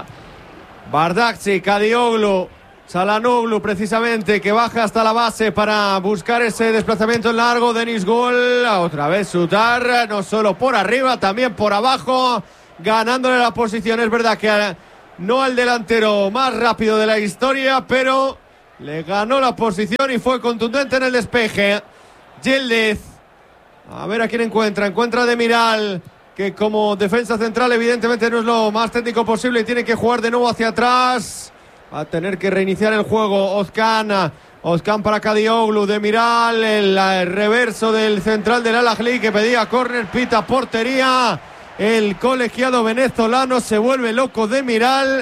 Bardakci, Kadioglu, Çalhanoğlu precisamente, que baja hasta la base para buscar ese desplazamiento en largo. Deniz Gol, otra vez Sutar, no solo por arriba, también por abajo, ganándole la posición. Es verdad que no al delantero más rápido de la historia, pero le ganó la posición y fue contundente en el despeje. Yildiz, a ver a quién encuentra. Encuentra a Demiral, que como defensa central evidentemente no es lo más técnico posible y tiene que jugar de nuevo hacia atrás. Va a tener que reiniciar el juego Ozkan. Ozkan para Kadioglu. Demiral, el, el reverso del central del Al-Ahly que pedía córner, pita portería. El colegiado venezolano, se vuelve loco Demiral.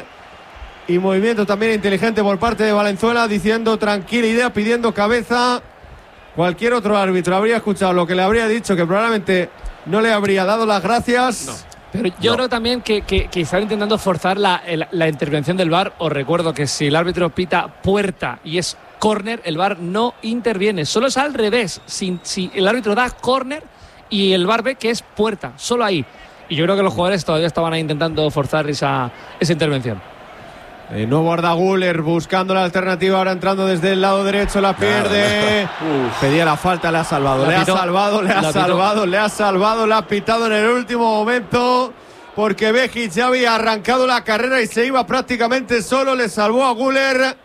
Y movimiento también inteligente por parte de Valenzuela, diciendo tranquilidad, pidiendo cabeza. Cualquier otro árbitro habría escuchado lo que le habría dicho, que probablemente no le habría dado las gracias.
No. Pero yo
no.
creo también que, que, que están intentando forzar la, la, la intervención del V A R. Os recuerdo que si el árbitro pita puerta y es córner, el V A R no interviene. Solo es al revés. Si, si el árbitro da córner y el V A R ve que es puerta, solo ahí. Y yo creo que los jugadores todavía estaban ahí intentando forzar esa, esa intervención.
El nuevo Arda Güler buscando la alternativa, ahora entrando desde el lado derecho, la pierde. Uf. Pedía la falta, le ha salvado, le ha salvado, le ha salvado, le ha salvado, le ha pitado en el último momento, porque Behic ya había arrancado la carrera y se iba prácticamente solo, le salvó a Güler.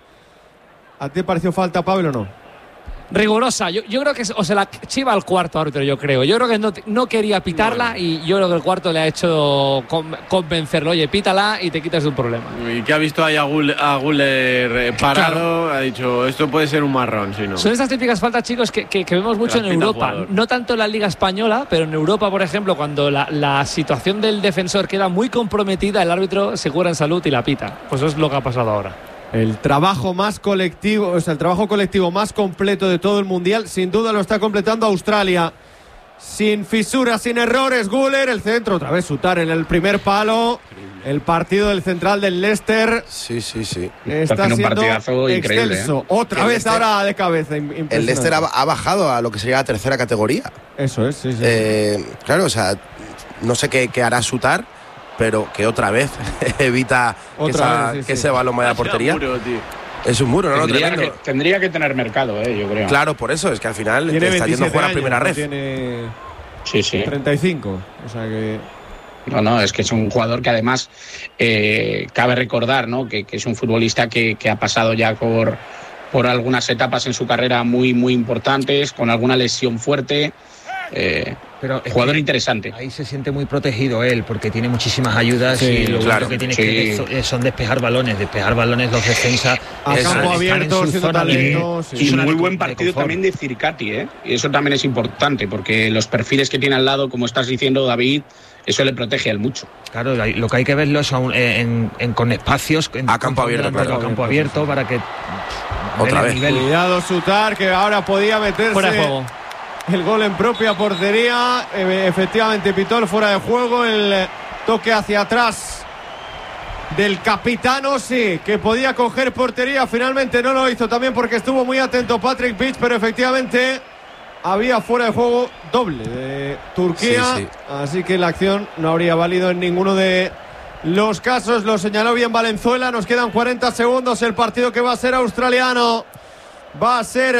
¿A ti te pareció falta, Pablo, o no?
Rigurosa, yo, yo creo que o se la chiva al cuarto árbitro, yo creo. Yo creo que no, no quería pitarla, bueno, y yo creo que el cuarto le ha hecho convencerlo. Oye, pítala y te quitas de un problema.
Y que ha visto ahí a Güler, a Güler parado, claro. Ha dicho, esto puede ser un marrón, si no.
Son estas típicas faltas, chicos, que, que, que vemos mucho en Europa. No tanto en la Liga Española, pero en Europa, por ejemplo, cuando la, la situación del defensor queda muy comprometida, el árbitro se cura en salud y la pita. Pues eso es lo que ha pasado ahora.
El trabajo más colectivo, o sea, el trabajo colectivo más completo de todo el mundial, sin duda lo está completando Australia. Sin fisuras, sin errores, Güler, el centro, otra vez Sutar en el primer palo. El partido del central del Leicester.
Sí, sí, sí.
Está
un
siendo
partidazo increíble,
excelso.
¿eh?
Otra
el
vez
Leicester,
ahora de cabeza.
El Leicester ha, ha bajado a lo que sería la tercera categoría.
Eso es, sí, sí.
Eh, claro, o sea, no sé qué, qué hará Sutar, pero que otra vez evita otra que, esa, vez, sí, que sí. ese balón vaya a portería.
Muro,
es un muro, ¿no?
Tendría, que, tendría que tener mercado, eh, yo creo.
Claro, por eso, es que al final te está yendo a jugar a primera red.
Tiene
sí, sí.
treinta y cinco, o sea que...
No, no, es que es un jugador que además eh, cabe recordar, ¿no? Que, que es un futbolista que, que ha pasado ya por, por algunas etapas en su carrera muy, muy importantes, con alguna lesión fuerte. Eh,
Pero
jugador interesante.
Ahí se siente muy protegido él, porque tiene muchísimas ayudas, sí, y lo
claro,
único que tiene
sí.
que son despejar balones, despejar balones los defensas
a
es,
campo abierto, siendo talento,
y, y muy buen partido también de Circati, ¿eh? Y eso también es importante, porque los perfiles que tiene al lado, como estás diciendo, David, eso le protege a él mucho.
Claro, lo que hay que verlo es en, en, en, con espacios en,
a campo abierto,
claro, a campo abierto para que
otra vez.
Nivel. Cuidado Sutar, que ahora podía meterse
fuera de juego.
El gol en propia portería. E- efectivamente pitó el fuera de juego, el toque hacia atrás del capitano, sí, que podía coger portería, finalmente no lo hizo, también porque estuvo muy atento Patrick Beach, pero efectivamente había fuera de juego doble de Turquía, sí, sí. Así que la acción no habría valido en ninguno de los casos. Lo señaló bien Valenzuela. Nos quedan cuarenta segundos. El partido que va a ser australiano va a ser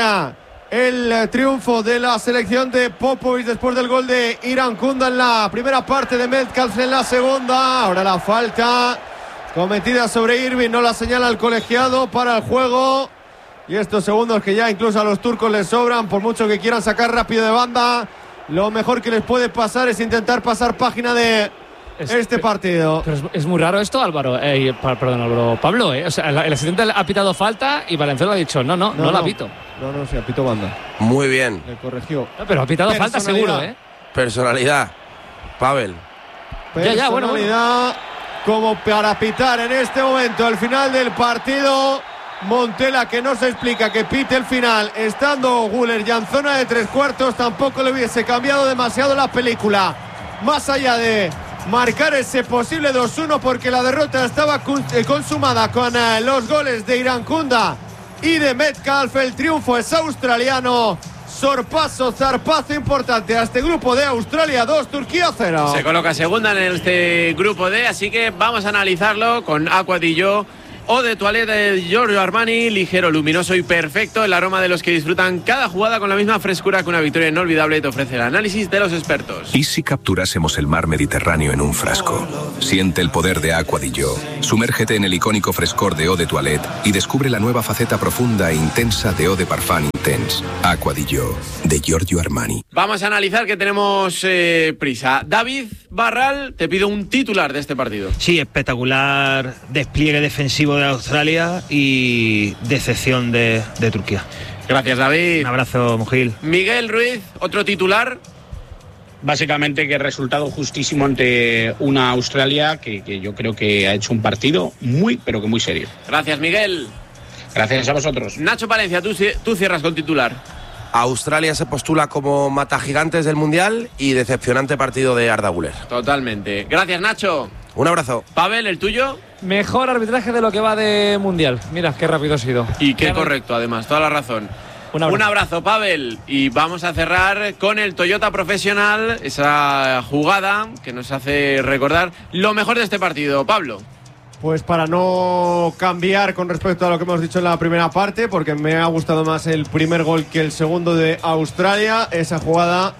el triunfo de la selección de Popovic después del gol de Irankunda en la primera parte, de Metcalf en la segunda. Ahora la falta cometida sobre Irving, no la señala el colegiado para el juego. Y estos segundos que ya incluso a los turcos les sobran, por mucho que quieran sacar rápido de banda, lo mejor que les puede pasar es intentar pasar página de es, este partido.
Pero es, es muy raro esto, Álvaro. Eh, perdón, Álvaro. Pablo, eh. O sea, el, el asistente ha pitado falta y Valenzuela ha dicho no, no, no, no la pito.
No, no, sí, ha pitado banda.
Muy bien.
Le corrigió.
No, pero ha pitado falta seguro, ¿eh?
Personalidad. Pavel.
Ya, ya, bueno, bueno.
como para pitar en este momento el final del partido. Montela, que no se explica que pite el final estando Güler ya en zona de tres cuartos, tampoco le hubiese cambiado demasiado la película, más allá de marcar ese posible dos uno, porque la derrota estaba consumada con los goles de Irankunda y de Metcalf. El triunfo es australiano. Sorpaso, zarpazo importante a este grupo de Australia dos, Turquía cero.
Se coloca segunda en este grupo D, así que vamos a analizarlo con Aqua di Gio. Eau de Toilette de Giorgio Armani, ligero, luminoso y perfecto, el aroma de los que disfrutan cada jugada con la misma frescura que una victoria inolvidable. Te ofrece el análisis de los expertos.
¿Y si capturásemos el mar Mediterráneo en un frasco? Siente el poder de Aqua di Gio. Sumérgete en el icónico frescor de Eau de Toilette y descubre la nueva faceta profunda e intensa de Eau de Parfum Intense. Aqua di Gio, de Giorgio Armani.
Vamos a analizar, que tenemos eh, prisa. David Barral, te pido un titular de este partido.
Sí, espectacular despliegue defensivo de Australia y decepción de, de Turquía.
Gracias, David.
Un abrazo, Mujil.
Miguel Ruiz, otro titular.
Básicamente que resultado justísimo ante una Australia que, que yo creo que ha hecho un partido muy, pero que muy serio.
Gracias, Miguel.
Gracias a vosotros.
Nacho Palencia, tú, tú cierras con titular.
Australia se postula como matagigantes del Mundial y decepcionante partido de Arda Güler.
Totalmente. Gracias, Nacho.
Un abrazo.
Pavel, ¿el tuyo?
Mejor arbitraje de lo que va de Mundial. Mira, qué rápido ha sido.
Y qué correcto, además, toda la razón. Un abrazo. Un abrazo, Pavel. Y vamos a cerrar con el Toyota Profesional, esa jugada que nos hace recordar lo mejor de este partido. Pablo.
Pues para no cambiar con respecto a lo que hemos dicho en la primera parte, porque me ha gustado más el primer gol que el segundo de Australia, esa jugada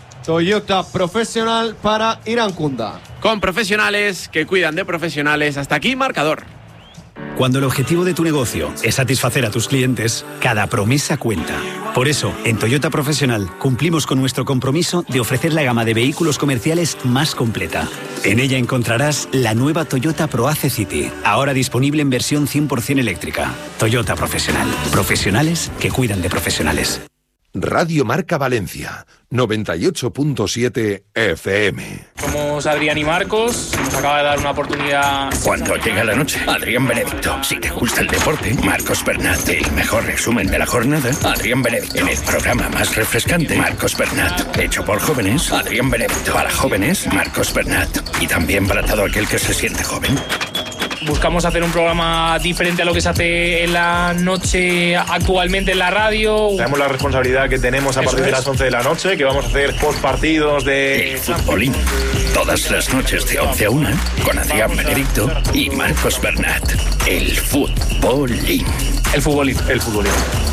Toyota Profesional para Irankunda.
Con profesionales que cuidan de profesionales. Hasta aquí, marcador.
Cuando el objetivo de tu negocio es satisfacer a tus clientes, cada promesa cuenta. Por eso, en Toyota Profesional cumplimos con nuestro compromiso de ofrecer la gama de vehículos comerciales más completa. En ella encontrarás la nueva Toyota ProAce City, ahora disponible en versión cien por ciento eléctrica. Toyota Profesional. Profesionales que cuidan de profesionales.
Radio Marca Valencia, noventa y ocho punto siete F M.
Somos Adrián y Marcos, nos acaba de dar una oportunidad.
Cuando llega la noche, Adrián Benedicto. Si te gusta el deporte, Marcos Bernat. El mejor resumen de la jornada, Adrián Benedicto. En el programa más refrescante, Marcos Bernat. Hecho por jóvenes, Adrián Benedicto. Para jóvenes, Marcos Bernat. Y también para todo aquel que se siente joven.
Buscamos hacer un programa diferente a lo que se hace en la noche actualmente en la radio.
Sabemos la responsabilidad que tenemos a Eso partir es. de las once de la noche, que vamos a hacer postpartidos de...
El futbolín. Todas las noches de once a una, con Adrián Benedicto y Marcos Bernat. El futbolín.
El futbolín. El futbolín.